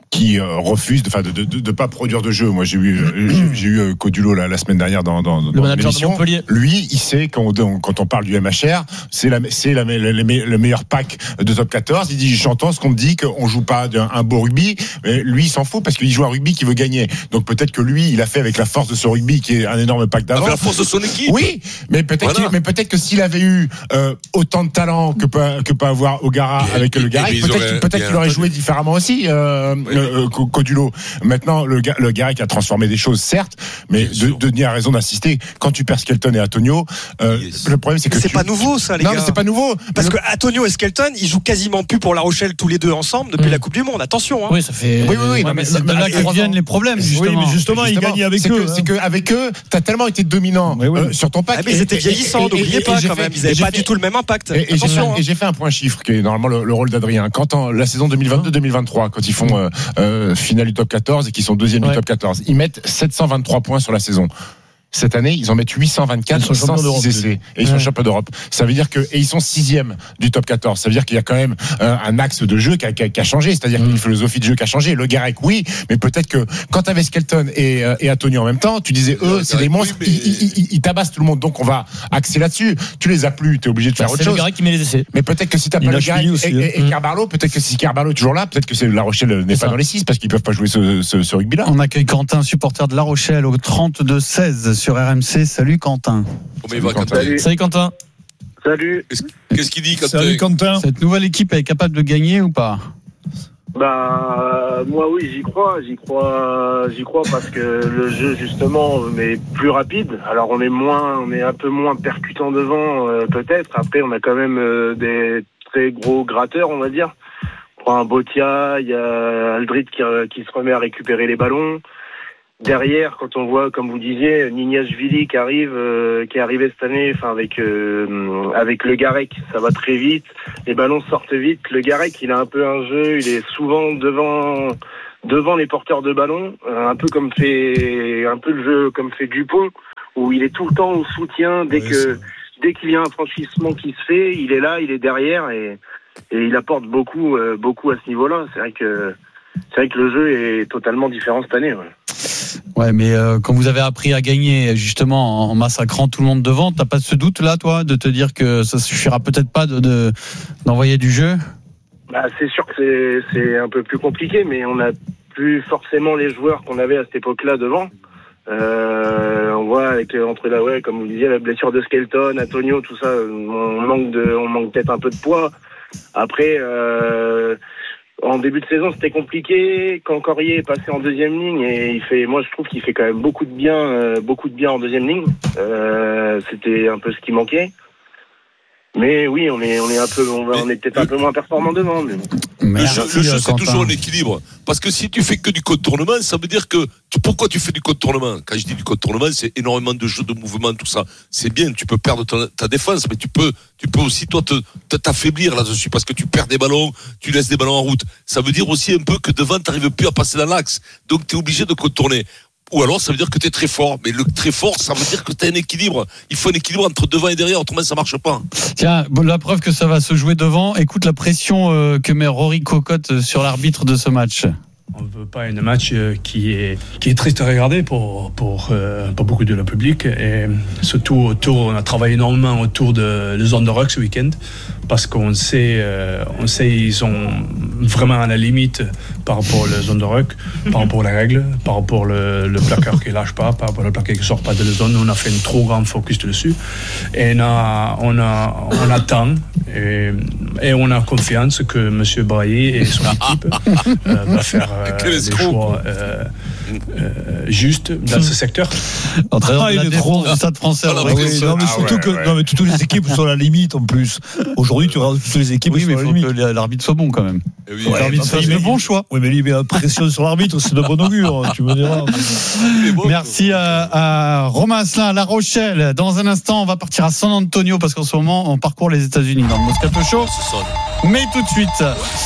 qui euh, refuse de, de, de, de, de pas produire de jeu. Moi, j'ai eu, j'ai, j'ai eu Codulo la, la semaine dernière dans, dans, le dans manager l'émission. de Montpellier. Lui, il sait quand on, quand on parle du M H R, c'est la, c'est la, le, le meilleur pack de top quatorze. Il dit, j'entends ce qu'on me dit qu'on joue pas un, un beau rugby, mais lui, il s'en fout parce qu'il joue un rugby qui veut gagner. Donc peut-être que lui, il a fait avec la force de ce rugby qui est un énorme pack d'avant. Avec la force de son équipe. Oui, mais peut-être, voilà. que, mais peut-être que s'il avait eu euh, autant de talent que peut, que peut avoir O'Gara et, avec et, le Garec, peut-être, auraient, peut-être qu'il aurait joué différemment aussi, euh, oui. euh, Codulo. Maintenant, le, le Garec a transformé des choses, certes, mais de, Denis a raison d'insister. Quand tu perds Skelton et Antonio, euh, yes. le problème c'est que c'est tu... pas nouveau ça, les non, gars. Non, mais c'est pas nouveau. Parce le... que Antonio et Skelton, ils jouent quasiment plus pour La Rochelle tous les deux ensemble depuis mmh. la Coupe du Monde. Attention. Hein. Oui, ça fait. Oui, oui, oui. Ouais, non, mais c'est de là que viennent les problèmes. Justement. Oui, mais justement, ils gagnent avec c'est eux. Que, hein. C'est qu'avec eux, t'as tellement été dominant oui, oui. Euh, sur ton pack. Ah, mais ils étaient vieillissants, n'oubliez pas quand même. Ils n'avaient pas du tout le même impact. Et, et, j'ai, fait, hein. et j'ai fait un point chiffre qui est normalement le, le rôle d'Adrien. Quand en, la saison deux mille vingt-deux deux mille vingt-trois, quand ils font euh, euh, finale du top quatorze et qu'ils sont deuxième ouais. du top quatorze, ils mettent sept cent vingt-trois points sur la saison. Cette année, ils en mettent huit cent vingt-quatre sans six essais. Et ils ouais. sont champions d'Europe. Ça veut dire que, et ils sont sixième du top quatorze. Ça veut dire qu'il y a quand même euh, un axe de jeu qui a, qui a, qui a changé. C'est-à-dire mmh. une philosophie de jeu qui a changé. Le Garec, oui, mais peut-être que quand t'avais Skelton et, euh, et Antonio en même temps, tu disais, eux, c'est des monstres, oui, mais... ils, ils, ils, ils tabassent tout le monde. Donc on va axer là-dessus. Tu les as plus, t'es obligé de faire bah, autre c'est chose. C'est le Garec qui met les essais. Mais peut-être que si t'as pas le Garec et, et, et mmh. Carbarlo, peut-être que si Carbarlo est toujours là, peut-être que c'est La Rochelle n'est c'est pas ça. Dans les six parce qu'ils peuvent pas jouer ce, ce, ce rugby-là. On accueille Quentin, supporter de La Rochelle au trente-deux seize sur R M C. Salut Quentin. Comment il va, Quentin ? Salut. Salut Quentin. Salut. Qu'est-ce qu'il dit, Quentin ? Salut Quentin. Cette nouvelle équipe est capable de gagner ou pas ? Bah moi oui, j'y crois, j'y crois, j'y crois parce que le jeu justement est plus rapide. Alors on est moins, on est un peu moins percutant devant euh, peut-être. Après on a quand même euh, des très gros gratteurs, on va dire. On prend un Botia, il y a Aldrit qui, qui se remet à récupérer les ballons. Derrière, quand on voit, comme vous disiez, Nignashvili qui arrive, euh, qui est arrivé cette année, enfin avec euh, avec le Garec, ça va très vite. Les ballons sortent vite. Le Garec, il a un peu un jeu, il est souvent devant devant les porteurs de ballon, euh, un peu comme fait un peu le jeu comme fait Dupont, où il est tout le temps au soutien dès ouais, que c'est... dès qu'il y a un franchissement qui se fait, il est là, il est derrière et et il apporte beaucoup euh, beaucoup à ce niveau-là. C'est vrai que c'est vrai que le jeu est totalement différent cette année. Ouais. Ouais, mais euh, quand vous avez appris à gagner justement en massacrant tout le monde devant, t'as pas ce doute là, toi, de te dire que ça suffira peut-être pas de, de d'envoyer du jeu ? Bah, c'est sûr que c'est c'est un peu plus compliqué, mais on a plus forcément les joueurs qu'on avait à cette époque-là devant. Euh, on voit avec entre là, ouais, comme vous disiez, la blessure de Skelton, Antonio, tout ça, on manque de, on manque peut-être un peu de poids. Après. Euh, En début de saison, c'était compliqué. Quand Corrier est passé en deuxième ligne, et il fait, moi je trouve qu'il fait quand même beaucoup de bien, euh, beaucoup de bien en deuxième ligne. Euh, c'était un peu ce qui manquait. Mais oui, on est, on est un peu, on, on est peut-être un peu moins performant devant. Mais... Le jeu, le jeu c'est toujours un équilibre. Parce que si tu fais que du contournement, ça veut dire que tu, pourquoi tu fais du contournement ? Quand je dis du contournement, c'est énormément de jeux, de mouvements, tout ça. C'est bien, tu peux perdre ta, ta défense, mais tu peux, tu peux aussi toi te, te, t'affaiblir là-dessus parce que tu perds des ballons, tu laisses des ballons en route. Ça veut dire aussi un peu que devant, tu n'arrives plus à passer dans l'axe. Donc tu es obligé de contourner. Ou alors ça veut dire que tu es très fort. Mais le très fort, ça veut dire que tu as un équilibre. Il faut un équilibre entre devant et derrière, autrement ça marche pas. Tiens, la preuve que ça va se jouer devant, écoute la pression euh, que met Rory Cocotte sur l'arbitre de ce match. On ne veut pas un match qui est, qui est triste à regarder pour, pour, euh, pour beaucoup de le public. Et surtout, autour, on a travaillé énormément autour de la zone de ruck ce week-end parce qu'on sait, euh, on sait ils sont vraiment à la limite par rapport à la zone de ruck, par rapport aux règles, par rapport au le plaqueur qui ne lâche pas, par rapport au plaqueur qui ne sort pas de la zone. On a fait un trop grand focus dessus. Et on, a, on, a, on attend et, et on a confiance que M. Braillet et son équipe euh, va faire Euh, des choix euh, euh, justes dans ce secteur. Entraîneur ah, de la défense du Stade Français. Ah, oui, non, mais ah, surtout ouais, que ouais. Non, mais toutes les équipes sont à la limite en plus. Aujourd'hui, tu regardes toutes les équipes. Oui, mais il faut que l'arbitre soit bon quand même. Oui, ouais, l'arbitre fasse le bon choix. Oui, mais il met la pression sur l'arbitre, c'est de bon augure. Tu me diras. Bon, merci à, à Romain Asselin, à La Rochelle. Dans un instant, on va partir à San Antonio parce qu'en ce moment, on parcourt les États-Unis dans le Moscato Show. Mais tout de suite.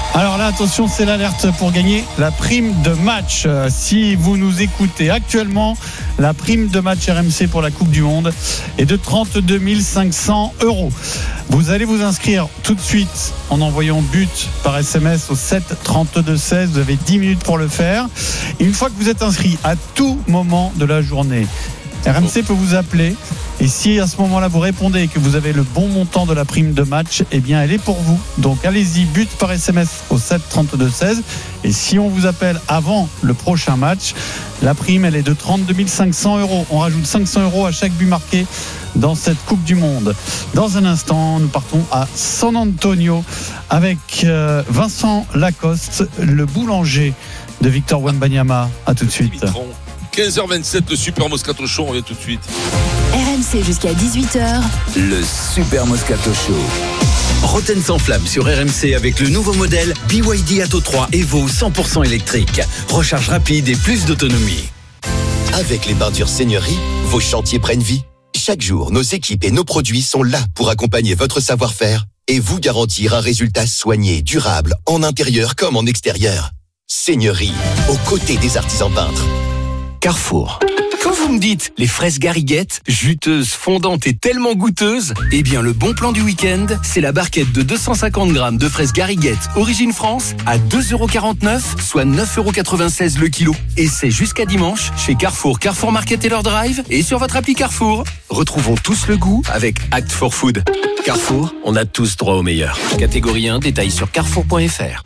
Alors là, attention, c'est l'alerte pour gagner la prime de match. Si vous nous écoutez actuellement, la prime de match R M C pour la Coupe du Monde est de trente-deux mille cinq cents euros. Vous allez vous inscrire tout de suite en envoyant but par S M S au sept trente-deux seize. Vous avez dix minutes pour le faire. Une fois que vous êtes inscrit, à tout moment de la journée, R M C peut vous appeler. Et si à ce moment-là vous répondez et que vous avez le bon montant de la prime de match, eh bien elle est pour vous. Donc allez-y, but par S M S au sept trente-deux seize. Et si on vous appelle avant le prochain match, la prime elle est de trente-deux mille cinq cents euros. On rajoute cinq cents euros à chaque but marqué dans cette Coupe du Monde. Dans un instant, nous partons à San Antonio avec Vincent Lacoste, le boulanger de Victor Wembanyama. À tout de suite. quinze heures vingt-sept, le Super Moscato Show, on revient tout de suite. R M C jusqu'à dix-huit heures. Le Super Moscato Show. Roten sans flamme sur R M C avec le nouveau modèle B Y D Atto trois Evo cent pour cent électrique. Recharge rapide et plus d'autonomie. Avec les peintures Seigneurie, vos chantiers prennent vie. Chaque jour, nos équipes et nos produits sont là pour accompagner votre savoir-faire et vous garantir un résultat soigné, durable, en intérieur comme en extérieur. Seigneurie, aux côtés des artisans peintres. Carrefour. Quand vous me dites les fraises Gariguette, juteuses, fondantes et tellement goûteuses, eh bien le bon plan du week-end, c'est la barquette de deux cent cinquante grammes de fraises Gariguette Origine France à deux euros quarante-neuf, soit neuf euros quatre-vingt-seize le kilo. Et c'est jusqu'à dimanche chez Carrefour, Carrefour Market et leur drive et sur votre appli Carrefour. Retrouvons tous le goût avec Act for Food. Carrefour, on a tous droit au meilleur. Catégorie un, détail sur carrefour point f r.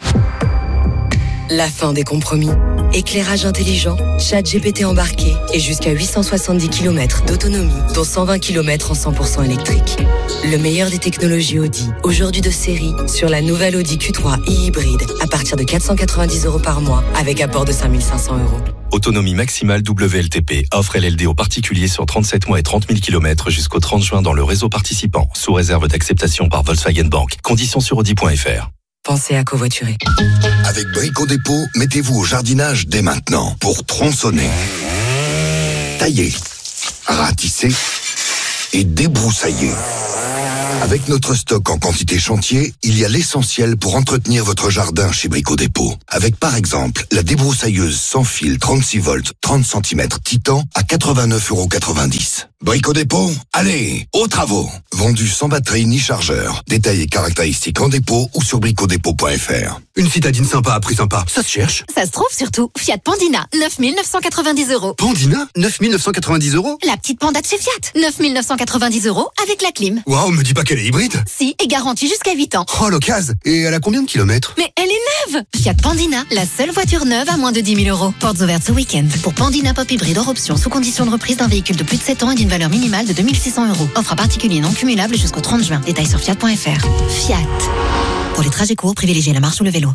La fin des compromis. Éclairage intelligent, chat G P T embarqué et jusqu'à huit cent soixante-dix kilomètres d'autonomie, dont cent vingt kilomètres en cent pour cent électrique. Le meilleur des technologies Audi, aujourd'hui de série, sur la nouvelle Audi Q trois e-hybride à partir de quatre cent quatre-vingt-dix euros par mois avec apport de cinq mille cinq cents euros. Autonomie maximale W L T P. Offre L L D aux particuliers sur trente-sept mois et trente mille kilomètres jusqu'au trente juin dans le réseau participant, sous réserve d'acceptation par Volkswagen Bank. Conditions sur audi point f r. Pensez à covoiturer. Avec Brico Dépôt, mettez-vous au jardinage dès maintenant pour tronçonner, tailler, ratisser et débroussailler. Avec notre stock en quantité chantier, il y a l'essentiel pour entretenir votre jardin chez Brico Dépôt. Avec par exemple la débroussailleuse sans fil trente-six volts, trente centimètres Titan à quatre-vingt-neuf euros quatre-vingt-dix. Brico Dépôt, allez, aux travaux. Vendu sans batterie ni chargeur. Détails et caractéristiques en dépôt ou sur brico dépôt point f r. Une citadine sympa à prix sympa, ça se cherche. Ça se trouve surtout. Fiat Pandina, neuf mille neuf cent quatre-vingt-dix euros. Pandina, neuf mille neuf cent quatre-vingt-dix euros. La petite panda de chez Fiat, neuf mille neuf cent quatre-vingt-dix euros avec la clim. Waouh, me dis pas qu'elle est hybride. Si, et garantie jusqu'à huit ans. Oh, l'occasion. Et elle a combien de kilomètres? Mais elle est neuve. Fiat Pandina, la seule voiture neuve à moins de dix mille euros. Portes ouvertes ce week-end. Pour Pandina Pop hybride hors option, sous condition de reprise d'un véhicule de plus de sept ans et d'une valeur minimale de deux mille six cents euros. Offre à particulier non cumulable jusqu'au trente juin. Détails sur fiat point f r. Fiat. Pour les trajets courts, privilégiez la marche ou le vélo.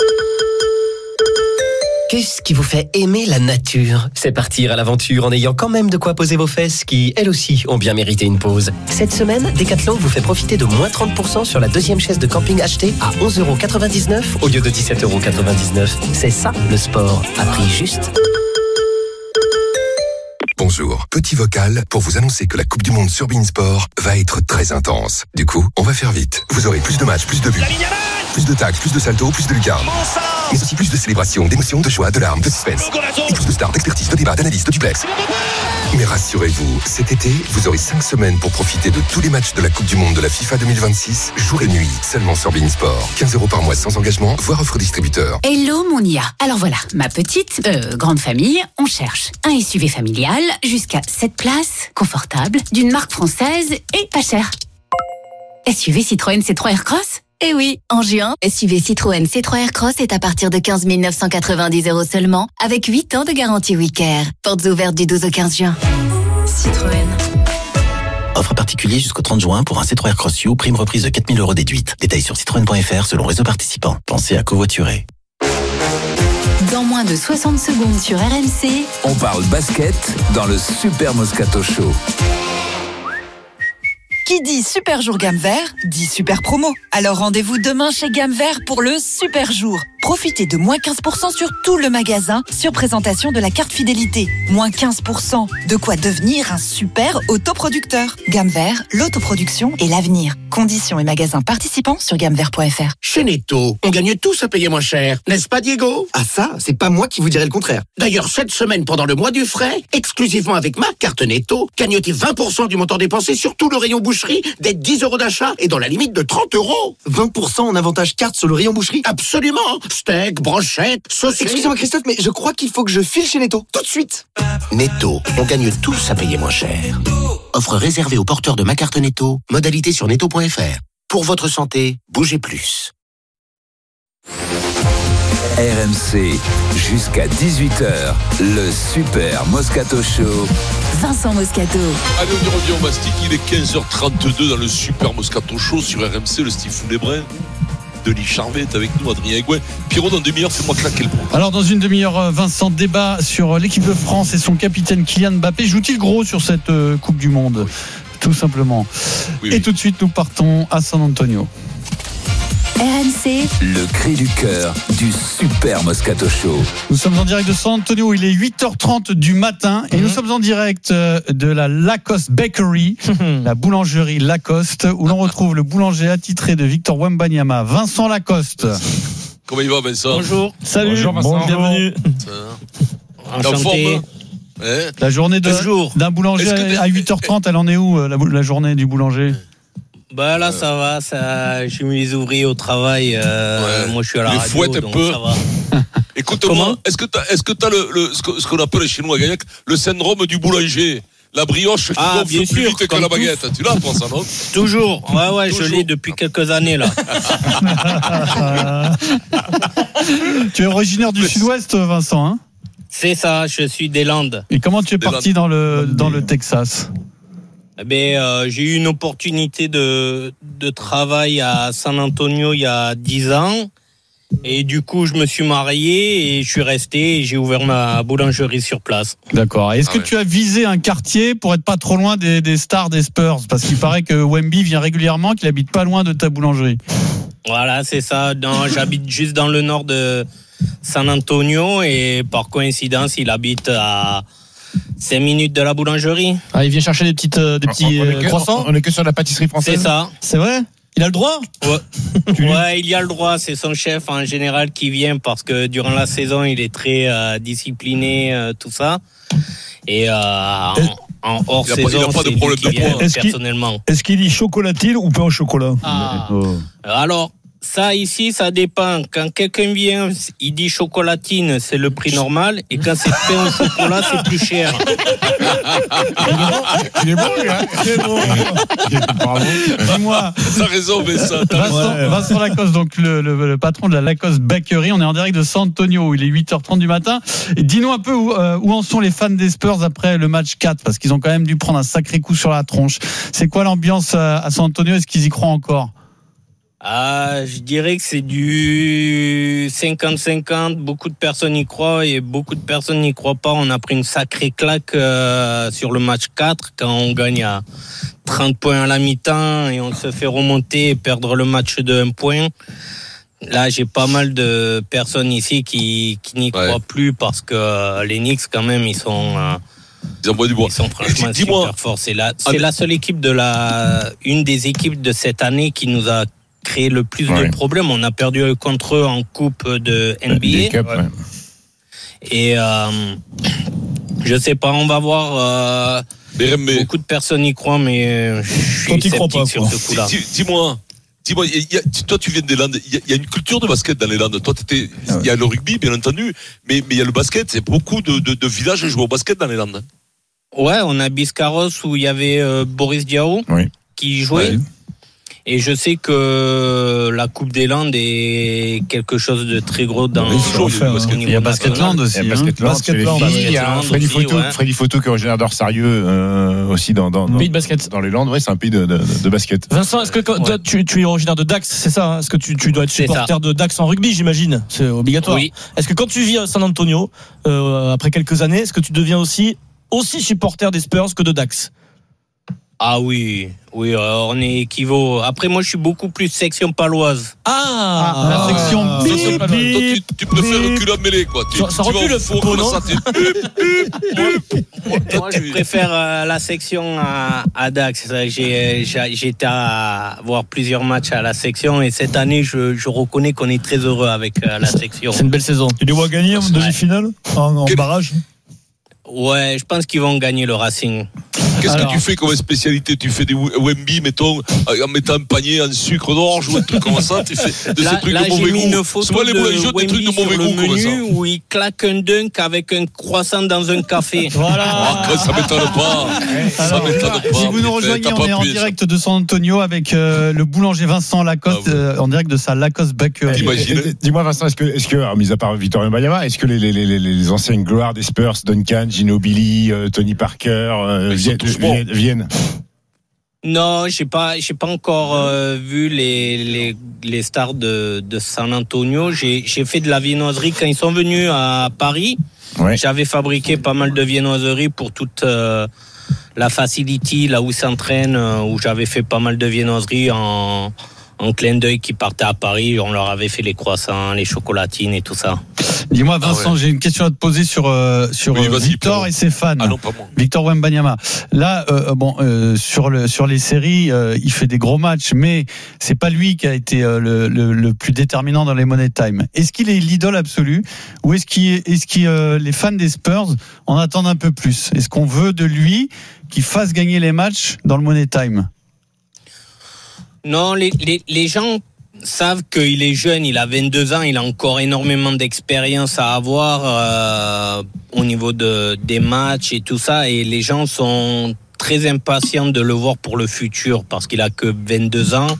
Qu'est-ce qui vous fait aimer la nature? C'est partir à l'aventure en ayant quand même de quoi poser vos fesses qui, elles aussi, ont bien mérité une pause. Cette semaine, Decathlon vous fait profiter de moins trente pour cent sur la deuxième chaise de camping achetée à onze euros quatre-vingt-dix-neuf au lieu de dix-sept euros quatre-vingt-dix-neuf. C'est ça, le sport, à prix juste. Bonjour, petit vocal pour vous annoncer que la Coupe du Monde sur Beansport va être très intense. Du coup, on va faire vite. Vous aurez plus de matchs, plus de buts, plus de tacles, plus de saltos, plus de lucarnes. Mais aussi plus de célébrations, d'émotions, de joie, de larmes, de suspense. Et plus de stars, d'expertise, de débats, d'analyse, de duplex. Mais rassurez-vous, cet été, vous aurez cinq semaines pour profiter de tous les matchs de la Coupe du Monde de la FIFA deux mille vingt-six, jour et nuit, seulement sur Beansport. quinze euros par mois sans engagement, voire offre distributeur. Hello mon I A. Alors voilà, ma petite, euh, grande famille, on cherche un S U V familial jusqu'à sept places, confortable, d'une marque française et pas cher. S U V Citroën C trois Aircross? Eh oui, en juin, S U V Citroën C trois Aircross est à partir de quinze mille neuf cent quatre-vingt-dix euros seulement, avec huit ans de garantie WeCare. Portes ouvertes du douze au quinze juin. Citroën. Offre particulier jusqu'au trente juin pour un C trois Aircross U, prime reprise de quatre mille euros déduite. Détails sur citroën point f r selon réseau participant. Pensez à covoiturer. Dans moins de soixante secondes sur R M C, on parle basket dans le Super Moscato Show. Qui dit super jour gamme vert, dit super promo. Alors rendez-vous demain chez Gamme Vert pour le super jour. Profitez de moins quinze pour cent sur tout le magasin sur présentation de la carte fidélité. Moins quinze pour cent. De quoi devenir un super autoproducteur. Gamme Vert, l'autoproduction et l'avenir. Conditions et magasins participants sur gamme vert point f r. Chez Netto, on gagne tous à payer moins cher. N'est-ce pas, Diego? Ah ça, c'est pas moi qui vous dirais le contraire. D'ailleurs, cette semaine, pendant le mois du frais, exclusivement avec ma carte Netto, gagnez vingt pour cent du montant dépensé sur tout le rayon boucherie, des dix euros d'achat et dans la limite de trente euros. vingt pour cent en avantage carte sur le rayon boucherie? Absolument. Steak, brochette, saucisse. Excusez-moi Christophe, mais je crois qu'il faut que je file chez Netto. Tout de suite. Netto, on gagne tous à payer moins cher. Offre réservée aux porteurs de ma carte Netto. Modalité sur netto point f r. Pour votre santé, bougez plus. R M C, jusqu'à dix-huit heures, le Super Moscato Show. Vincent Moscato. Allez, on y revient au Mastic, il est quinze heures trente-deux dans le Super Moscato Show sur R M C, le Steve Foulet-Brun. Denis Charvet est avec nous, Adrien Egouin. Pierrot, dans une demi-heure, fais-moi claquer le programme. Alors, dans une demi-heure, Vincent, débat sur l'équipe de France et son capitaine Kylian Mbappé. Joue-t-il gros sur cette euh, Coupe du Monde? Tout simplement. Oui, et oui. Tout de suite, nous partons à San Antonio. R M C, le cri du cœur du Super Moscato Show. Nous sommes en direct de San Antonio, il est huit heures trente du matin et mmh. nous sommes en direct de la Lacoste Bakery, mmh. la boulangerie Lacoste, où l'on retrouve le boulanger attitré de Victor Wembanyama, Vincent Lacoste. Comment il va, Vincent? Bonjour. Salut. Bonjour, Vincent. Bon, bienvenue. Enchanté. Ouais. La journée de, d'un boulanger à huit heures trente, elle en est où, la, la journée du boulanger? Bah là ça va, ça, j'ai mis les ouvriers au travail, euh, ouais. Moi je suis à la les radio, fouettes un donc peu. Ça va. Écoute-moi, est-ce que t'as, est-ce que t'as le, le, ce qu'on appelle chez nous à Gagnac, le syndrome du boulanger? La brioche qui ah, gonfle plus sûr, vite que la baguette. Tout. Tu l'as pour ça, non? Toujours. Ouais, ouais, Toujours. Je l'ai depuis quelques années, là. Tu es originaire du Sud-Ouest, Vincent, hein? C'est ça, je suis des Landes. Et comment tu es des parti Landes. dans le, dans le Texas? Ben, euh, j'ai eu une opportunité de, de travail à San Antonio il y a dix ans. Et du coup, je me suis marié et je suis resté et j'ai ouvert ma boulangerie sur place. D'accord. Est-ce ah que ouais. tu as visé un quartier pour être pas trop loin des, des stars des Spurs? Parce qu'il paraît que Wemby vient régulièrement, qu'il habite pas loin de ta boulangerie. Voilà, c'est ça. Non, j'habite juste dans le nord de San Antonio et par coïncidence, il habite à cinq minutes de la boulangerie. Ah, il vient chercher des petites, euh, des petits on, on euh, que, croissants. On est que sur la pâtisserie française. C'est ça. C'est vrai? Il a le droit? Ouais. Ouais, il y a le droit. C'est son chef en général qui vient parce que durant la saison, il est très euh, discipliné, euh, tout ça. Et euh, en, en hors il a saison, pas, il a pas de problème de vient, est-ce personnellement. Qu'il, est-ce qu'il dit chocolatine ou pain au chocolat? Ah. Oh. Alors, ça ici, ça dépend. Quand quelqu'un vient, il dit chocolatine, c'est le prix normal. Et quand c'est pain au chocolat, c'est plus cher. Il est bon, lui, hein? Il est bon. Bravo. Dis-moi. T'as raison, mais ça. Vincent, ouais. Vincent Lacoste, donc le, le, le patron de la Lacoste Bakery. On est en direct de San Antonio. Il est huit heures trente du matin. Et dis-nous un peu où, euh, où en sont les fans des Spurs après le match quatre, parce qu'ils ont quand même dû prendre un sacré coup sur la tronche. C'est quoi l'ambiance à, à San Antonio? Est-ce qu'ils y croient encore? Ah, je dirais que c'est du cinquante cinquante. Beaucoup de personnes y croient et beaucoup de personnes n'y croient pas. On a pris une sacrée claque euh, sur le match quatre quand on gagne à trente points à la mi-temps et on se fait remonter et perdre le match de un point. Là, j'ai pas mal de personnes ici qui, qui n'y ouais. croient plus parce que les Knicks, quand même, ils sont... Euh, Ils envoient du bois. Ils sont franchement super forts. C'est la, c'est la seule équipe de la... Une des équipes de cette année qui nous a créé le plus ouais. de problèmes. On a perdu contre eux en coupe de N B A. Cup, ouais. Et euh, je sais pas, on va voir. Euh, mais, mais, beaucoup de personnes y croient, mais je suis sceptique pas, sur ce coup-là. Dis, dis-moi, dis-moi, y a, toi tu viens des Landes, il y, y a une culture de basket dans les Landes. Toi, il ah y a le rugby, bien entendu, mais il y a le basket. C'est beaucoup de, de, de villages jouent au basket dans les Landes. Ouais, on a Biscarrosse où il y avait euh, Boris Diaw oui. qui jouait. Ouais. Et je sais que la Coupe des Landes est quelque chose de très gros dans oui, le Il y a Basketland aussi. Il y a Basketland, il y a Freddy Photo, ouais. Freddy Photo qui est originaire d'Orsarieux euh, aussi dans, dans, dans, pays de basket. dans les Landes. Oui, c'est un pays de, de, de basket. Vincent, est-ce que quand, ouais. toi, tu, tu es originaire de Dax, c'est ça hein? Est-ce que tu, tu dois être supporter de Dax en rugby, j'imagine? C'est obligatoire. Oui. Est-ce que quand tu vis à San Antonio, euh, après quelques années, est-ce que tu deviens aussi, aussi supporter des Spurs que de Dax? Ah oui, oui, euh, on est équivaut. Après, moi, je suis beaucoup plus section paloise. Ah, ah la section ah, bip, ça, bip, bip, tu, tu préfères reculer en mêlée, quoi. Tu, ça, ça tu vas recule au four, le comme ça, t'es... Moi, je préfère euh, la section à, à Dax. J'ai, j'ai, j'ai été à voir plusieurs matchs à la section et cette année, je, je reconnais qu'on est très heureux avec euh, la section. C'est une belle saison. Tu les vois gagner en demi-finale, en, en barrage? Ouais, je pense qu'ils vont gagner le Racing. Qu'est-ce Alors, que tu fais comme spécialité? Tu fais des Wemby, mettons, en mettant un panier en sucre d'orge ou un truc comme ça? Tu fais de là, ces trucs là, de mauvais j'ai mis goût. une photo Soit les de boulangers ont des trucs de mauvais sur goût le comme ça. menu où il claque un dunk avec un croissant dans un café. Voilà. Ah, ça m'étonne pas. Ça Alors, m'étonne pas. si vous nous rejoignez, on est en direct de San Antonio avec euh, le boulanger Vincent Lacoste, ah, ouais. euh, en direct de sa Lacoste Bakery. Dis-moi Vincent, est-ce que, est-ce que, alors, mis à part Victor Wembanyama, est-ce que les, les, les, les anciennes gloires des Spurs, Duncan, Ginobili, euh, Tony Parker, euh, viennent, viennent, viennent Non, j'ai pas, j'ai pas encore euh, vu les, les les stars de de San Antonio. J'ai j'ai fait de la viennoiserie quand ils sont venus à Paris. Ouais. J'avais fabriqué pas mal de viennoiseries pour toute euh, la facility là où ils s'entraînent, euh, où j'avais fait pas mal de viennoiseries en en clin d'œil qui partaient à Paris. On leur avait fait les croissants, les chocolatines et tout ça. Dis-moi Vincent, ah ouais. j'ai une question à te poser sur euh, sur oui, Victor et ses fans. Ah non, pas moi. Victor Wembanyama. Là, euh, bon, euh, sur le sur les séries, euh, il fait des gros matchs, mais c'est pas lui qui a été euh, le, le le plus déterminant dans les Money Time. Est-ce qu'il est l'idole absolue ou est-ce qu'il est-ce qu'il euh, les fans des Spurs en attendent un peu plus? Est-ce qu'on veut de lui qu'il fasse gagner les matchs dans le Money Time? Non, les, les, les gens savent qu'il est jeune, il a vingt-deux ans, il a encore énormément d'expérience à avoir euh, au niveau de, des matchs et tout ça, et les gens sont très impatients de le voir pour le futur parce qu'il a que vingt-deux ans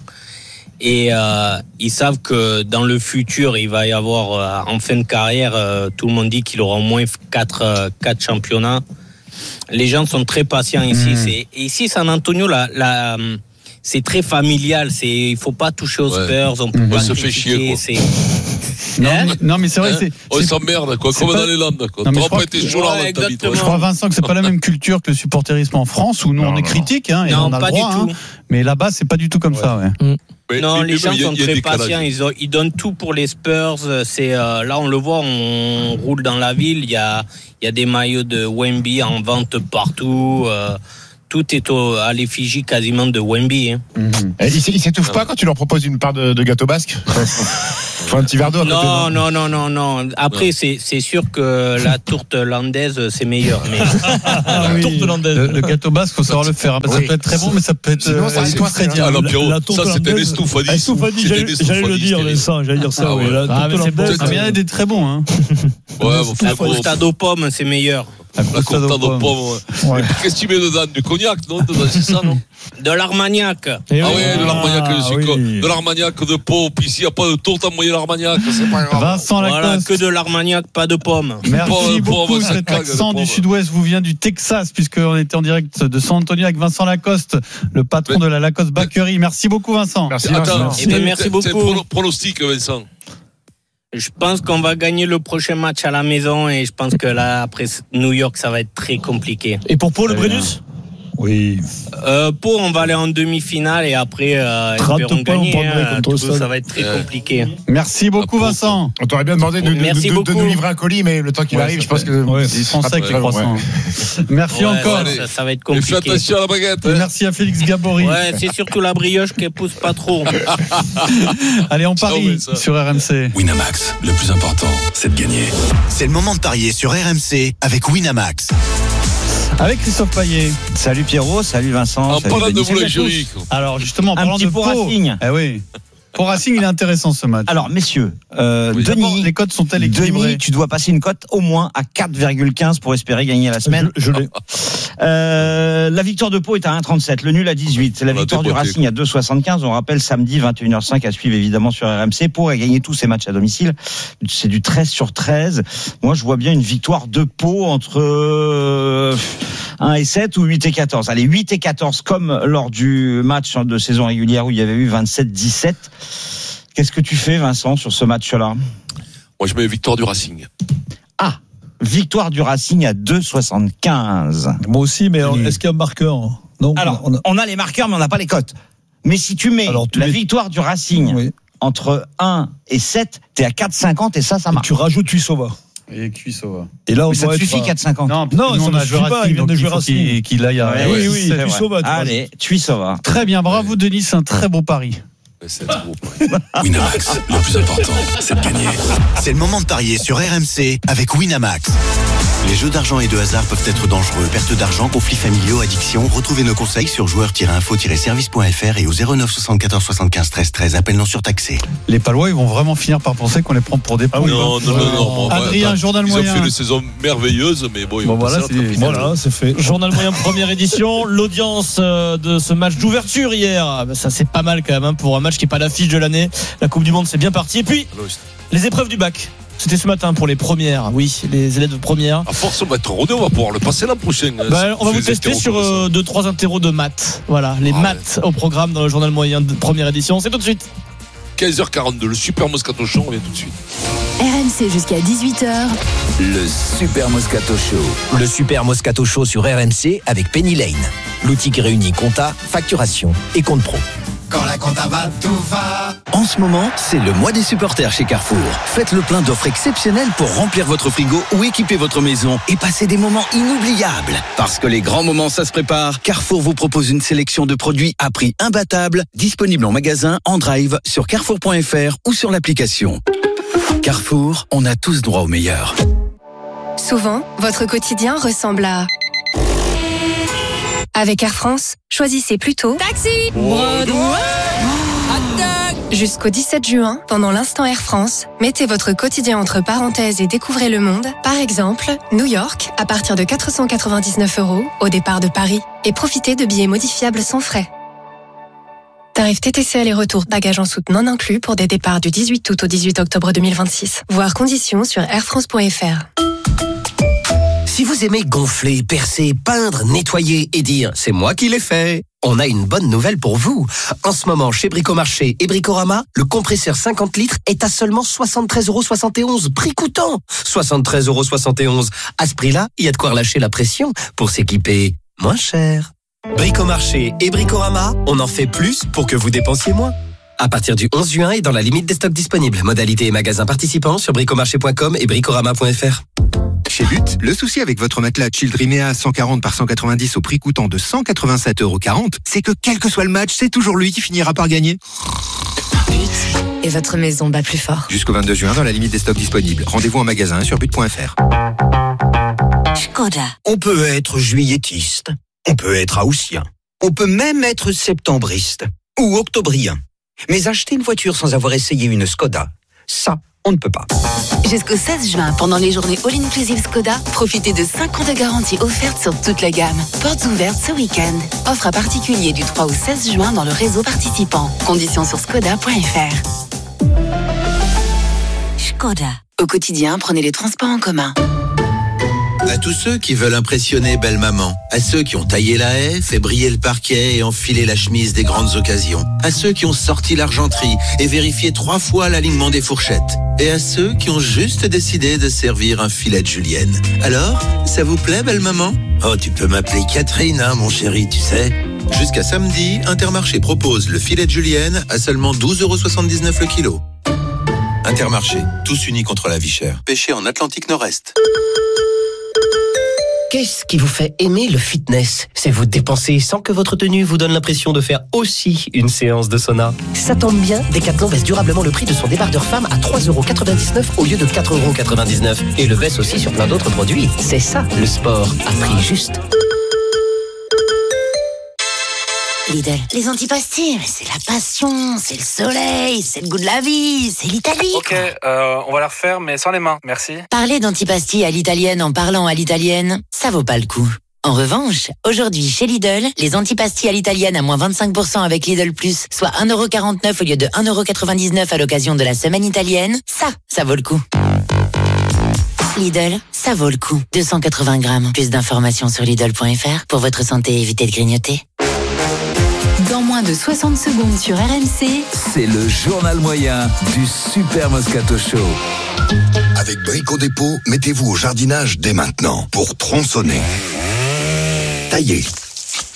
et euh, ils savent que dans le futur, il va y avoir euh, en fin de carrière, euh, tout le monde dit qu'il aura au moins quatre, euh, quatre championnats. Les gens sont très patients ici. Mmh. C'est, ici, San Antonio, la... la c'est très familial, c'est il faut pas toucher aux Spurs, ouais. on peut mmh. pas se fait chier quoi. C'est... Non, mais, non mais c'est vrai, hein c'est, on c'est, s'emmerde quoi, comme pas... dans les Landes quoi. Non, tu n'auras pas été chaud là dans ta vie. Je crois Vincent que c'est pas la même culture que le supporterisme en France où nous non, on est critique hein, et non, on a pas le droit, du tout. Hein, mais là-bas c'est pas du tout comme ouais. ça. Ouais. Mmh. Mais, non, mais, les gens y a, sont très patients. Ils, ont, ils donnent tout pour les Spurs. C'est euh, là, on le voit, on roule dans la ville. Il y a, il y a des maillots de Wemby en vente partout. Euh, Tout est au, à l'effigie quasiment de Wemby. Hein. Mmh. Et ils, ils s'étouffent pas quand tu leur proposes une part de, de gâteau basque? Faut un petit verre d'eau. Non, non, non, non, non. Après, non. C'est, c'est sûr que la tourte landaise, c'est meilleur. Mais... ah, oui. tourte landaise. Le, le gâteau basque, faut savoir le faire. Oui. Ça peut être très bon, mais ça peut être. Sinon, ça euh, très bien. Ah, Pierrot, la tourte ça, c'était l'estoufadis. L'estoufadis, j'allais, j'allais le dire, Vincent. J'allais dire ça. Ah, oui. Ouais. La ah, tourte landaise, ça vient d'être très bon. Hein. Ouais, la croustade aux pommes, c'est meilleur. La croustade aux pommes. Ouais. Qu'est-ce que tu mets dedans? Du cognac, non? C'est ça, non? De l'armagnac. Ah oui, de l'armagnac, de l'armagnac de pot. Puis ici, il n'y a pas de tourte à moyen l'armagnac, c'est pas grave. Vincent Lacoste. Voilà, que de l'armagnac, pas de pommes. Merci Pauvre, beaucoup. Pauvre, cet accent du sud-ouest vous vient du Texas, puisqu'on était en direct de San Antonio avec Vincent Lacoste, le patron mais, de la Lacoste Bakery. Merci beaucoup, Vincent. Merci, Attends, merci. Eh bien, merci beaucoup. C'est un pronostic, Vincent. Je pense qu'on va gagner le prochain match à la maison et je pense que là, après New York, ça va être très compliqué. Et pour Pau, le Brennus? Oui. Euh, Pau, on va aller en demi-finale et après, euh, espérons gagner. Hein, tout, ça va être très euh, compliqué. Merci beaucoup, Vincent. On t'aurait bien demandé de, de, de, de nous livrer un colis, mais le temps qu'il ouais, arrive, je pense que ouais, ils sont secs les croissants. Ouais. Merci ouais, encore. Ça, ça va être compliqué. Et fais attention à la baguette. Hein. Merci à Félix Gabory. Ouais, c'est surtout la brioche qui pousse pas trop. Allez, on parie sur R M C. Winamax, le plus important, c'est de gagner. C'est le moment de parier sur R M C avec Winamax. Avec Christophe Payet. Salut Pierrot, salut Vincent. En parlant de boulangerie. Alors justement, en un parlant petit de pour Pau. Racing. Eh oui. Pour Racing, il est intéressant ce match. Alors messieurs, euh, oui, Denis, les cotes sont-elles équilibrées? Denis, tu dois passer une cote au moins à quatre virgule quinze pour espérer gagner la semaine. Je, je l'ai. Euh, la victoire de Pau est à un virgule trente-sept, le nul à dix-huit. La victoire du Racing à deux virgule soixante-quinze. On rappelle samedi vingt et une heures cinq à suivre évidemment sur R M C. Pau a gagné tous ses matchs à domicile. C'est du treize sur treize. Moi, je vois bien une victoire de Pau entre euh, un et sept ou huit et quatorze. Allez, huit et quatorze comme lors du match de saison régulière où il y avait eu vingt-sept dix-sept. Qu'est-ce que tu fais, Vincent, sur ce match-là? Moi, je mets victoire du Racing. Ah, victoire du Racing à deux virgule soixante-quinze. Moi aussi, mais est-ce qu'il y a un marqueur? Non, Alors, on a- on a les marqueurs, mais on n'a pas les cotes. Mais si tu mets Alors, tu la mets- victoire du Racing Oui. entre un et sept, t'es à quatre cinquante et ça, ça Et marche. tu rajoutes Tuisova. Et Cuissova. Et là, on Mais ça doit te être suffit à- quatre cinquante. Non, Non, nous, ça on ne a suffit joué pas, Racing, il vient de donc jouer il faut Racing. qu'il qu'il aille à. Ouais, Oui, ouais, oui, c'est vrai. Tuisova. tu vois. Allez, Tuisova. Très bien, bravo Denis, c'est un très beau pari. C'est trop. Winamax, le plus important, c'est de gagner. C'est le moment de parier sur R M C avec Winamax. Les jeux d'argent et de hasard peuvent être dangereux. Perte d'argent, conflits familiaux, addiction. Retrouvez nos conseils sur joueurs tiret info tiret service point f r et au zéro neuf soixante-quatorze soixante-quinze treize treize. Appel non surtaxé. Les Palois, ils vont vraiment finir par penser qu'on les prend pour des Ah poules. Non, non, non, non. bon, Adrien, bah, journal ils moyen. ont fait une saison merveilleuse, mais bon, ils Bon, vont voilà, passer c'est- la trappe. Voilà, c'est fait. Journal moyen première édition, l'audience euh, de ce match d'ouverture hier, ah, bah, ça c'est pas mal quand même hein, pour un match qui est pas l'affiche de l'année. La Coupe du Monde c'est bien parti. Et puis les épreuves du bac. C'était ce matin pour les premières, oui, les élèves de première. À force, on va être rodé, on va pouvoir le passer l'an prochain. Bah, on va vous Les tester hétéros sur comme ça. euh, deux trois interros de maths. Voilà, les Ah, maths au programme dans le journal moyen de première édition. C'est tout de suite. quinze heures quarante-deux, le super Moscato Show, on vient tout de suite. R M C jusqu'à dix-huit heures. Le Super Moscato Show. Le Super Moscato Show sur R M C avec Penny Lane. L'outil qui réunit compta, facturation et compte pro. Quand la compta va, tout va. En ce moment, c'est le mois des supporters chez Carrefour. Faites le plein d'offres exceptionnelles pour remplir votre frigo ou équiper votre maison et passer des moments inoubliables. Parce que les grands moments, ça se prépare, Carrefour vous propose une sélection de produits à prix imbattable, disponibles en magasin, en drive, sur carrefour point f r ou sur l'application. Carrefour, on a tous droit au meilleur. Souvent, votre quotidien ressemble à... Avec Air France, choisissez plutôt Taxi, Broadway, Jusqu'au dix-sept juin, pendant l'instant Air France, mettez votre quotidien entre parenthèses et découvrez le monde. Par exemple, New York, à partir de quatre cent quatre-vingt-dix-neuf euros au départ de Paris. Et profitez de billets modifiables sans frais. Tarif T T C aller-retour, bagages en soute non inclus pour des départs du dix-huit août au dix-huit octobre deux mille vingt-six. Voir conditions sur air france point f r. Si vous aimez gonfler, percer, peindre, nettoyer et dire « c'est moi qui l'ai fait », on a une bonne nouvelle pour vous. En ce moment, chez Bricomarché et Bricorama, le compresseur cinquante litres est à seulement soixante-treize euros soixante et onze, prix coûtant. soixante-treize euros soixante et onze. À ce prix-là, il y a de quoi relâcher la pression pour s'équiper moins cher. Bricomarché et Bricorama, on en fait plus pour que vous dépensiez moins. À partir du onze juin et dans la limite des stocks disponibles. Modalités et magasins participants sur bricomarché point com et bricorama point f r. Chez But, le souci avec votre matelas Childrimea cent quarante par cent quatre-vingt-dix au prix coûtant de cent quatre-vingt-sept euros quarante, c'est que quel que soit le match, c'est toujours lui qui finira par gagner. But. Et votre maison bat plus fort. Jusqu'au vingt-deux juin, dans la limite des stocks disponibles. Rendez-vous en magasin sur but point f r. Skoda. On peut être juilletiste, on peut être haussien, on peut même être septembriste ou octobrien. Mais acheter une voiture sans avoir essayé une Skoda, ça, on ne peut pas. Jusqu'au seize juin, pendant les journées All Inclusive Skoda, profitez de cinq ans de garantie offerte sur toute la gamme. Portes ouvertes ce week-end. Offre à particulier du trois au seize juin dans le réseau participant. Conditions sur skoda point f r. Skoda. Au quotidien, prenez les transports en commun. À tous ceux qui veulent impressionner belle maman, à ceux qui ont taillé la haie, fait briller le parquet et enfilé la chemise des grandes occasions, à ceux qui ont sorti l'argenterie et vérifié trois fois l'alignement des fourchettes, et à ceux qui ont juste décidé de servir un filet de julienne. Alors, ça vous plaît belle maman ? Oh, tu peux m'appeler Catherine, hein, mon chéri, tu sais. Jusqu'à samedi, Intermarché propose le filet de julienne à seulement douze euros soixante-dix-neuf le kilo. Intermarché, tous unis contre la vie chère. Pêché en Atlantique Nord-Est. Qu'est-ce qui vous fait aimer le fitness ? C'est vous dépenser sans que votre tenue vous donne l'impression de faire aussi une séance de sauna. Ça tombe bien, Decathlon baisse durablement le prix de son débardeur femme à trois euros quatre-vingt-dix-neuf au lieu de quatre euros quatre-vingt-dix-neuf. Et le baisse aussi sur plein d'autres produits. C'est ça, le sport à prix juste. Lidl, les antipastilles, mais c'est la passion, c'est le soleil, c'est le goût de la vie, c'est l'Italie. Ok, euh, on va la refaire, mais sans les mains, merci. Parler d'antipastilles à l'italienne en parlant à l'italienne, ça vaut pas le coup. En revanche, aujourd'hui chez Lidl, les antipastilles à l'italienne à moins vingt-cinq pour cent avec Lidl Plus, soit un euro quarante-neuf au lieu de un euro quatre-vingt-dix-neuf à l'occasion de la semaine italienne, ça, ça vaut le coup. Lidl, ça vaut le coup. deux cent quatre-vingts grammes. Plus d'informations sur Lidl point f r. Pour votre santé, évitez de grignoter. Dans moins de soixante secondes sur R M C, c'est le journal moyen du Super Moscato Show. Avec Brico Dépôt, mettez-vous au jardinage dès maintenant pour tronçonner, tailler,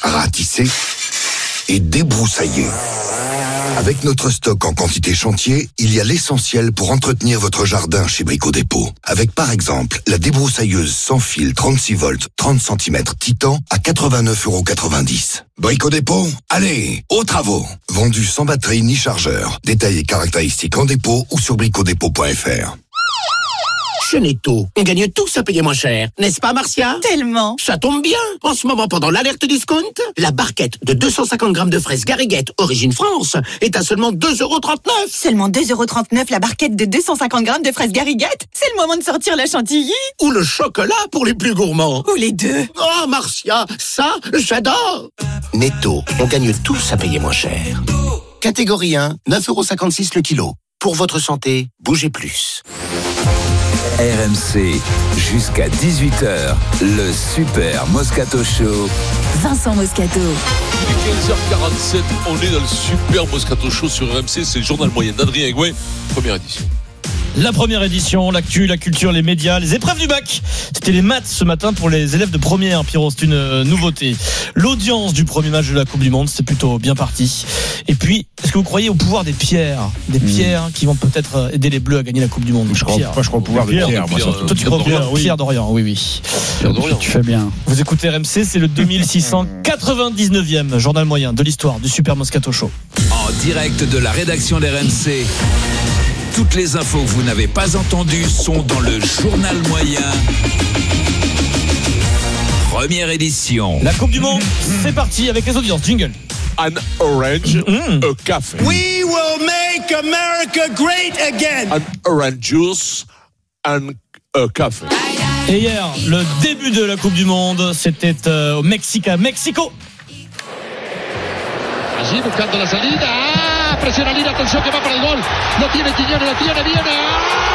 ratisser et débroussailler. Avec notre stock en quantité chantier, il y a l'essentiel pour entretenir votre jardin chez Brico Dépôt. Avec par exemple la débroussailleuse sans fil trente-six volts, trente centimètres Titan à quatre-vingt-neuf euros quatre-vingt-dix. Brico Dépôt, allez, aux travaux. Vendu sans batterie ni chargeur. Détails et caractéristiques en dépôt ou sur bricodépôt point f r. Chez Netto, on gagne tous à payer moins cher. N'est-ce pas, Marcia? Tellement. Ça tombe bien. En ce moment, pendant l'alerte discount, la barquette de deux cent cinquante grammes de fraises Garriguette, origine France, est à seulement deux euros trente-neuf. Seulement deux euros trente-neuf la barquette de deux cent cinquante grammes de fraises Garriguette? C'est le moment de sortir la chantilly. Ou le chocolat pour les plus gourmands. Ou les deux. Oh, Marcia, ça, j'adore. Netto, on gagne tous à payer moins cher. Catégorie un, neuf euros cinquante-six le kilo. Pour votre santé, bougez plus. R M C, jusqu'à dix-huit heures, le Super Moscato Show. Vincent Moscato. Il est quinze heures quarante-sept, on est dans le Super Moscato Show sur R M C, c'est le journal moyen d'Adrien Egouin, première édition. La première édition, l'actu, la culture, les médias, les épreuves du bac. C'était les maths ce matin pour les élèves de première, Pierrot, c'est une euh, nouveauté. L'audience du premier match de la Coupe du Monde, c'était plutôt bien parti. Et puis, est-ce que vous croyez au pouvoir des pierres? Des mmh. pierres qui vont peut-être aider les Bleus à gagner la Coupe du Monde? Je crois, moi, je crois au pouvoir des pierres. Pierre, moi, surtout. Toi, tu crois au pouvoir oui. Pierre Dorian, oui, oui. Pierre Dorian. Tu fais bien. Vous écoutez R M C, c'est le deux mille six cent quatre-vingt-dix-neuvième journal moyen de l'histoire du Super Moscato Show. En direct de la rédaction d'R M C. Toutes les infos que vous n'avez pas entendues sont dans le journal moyen. Première édition. La Coupe du Monde, c'est parti avec les audiences. Jingle. An orange, mm. a café. We will make America great again. An orange juice, and a café. Et hier, le début de la Coupe du Monde, c'était euh, au Mexique, à Mexico. Allí buscando la salida. Ah, presiona Lira, atención que va para el gol. Lo tiene Quiñones, lo tiene, viene. ¡Ah!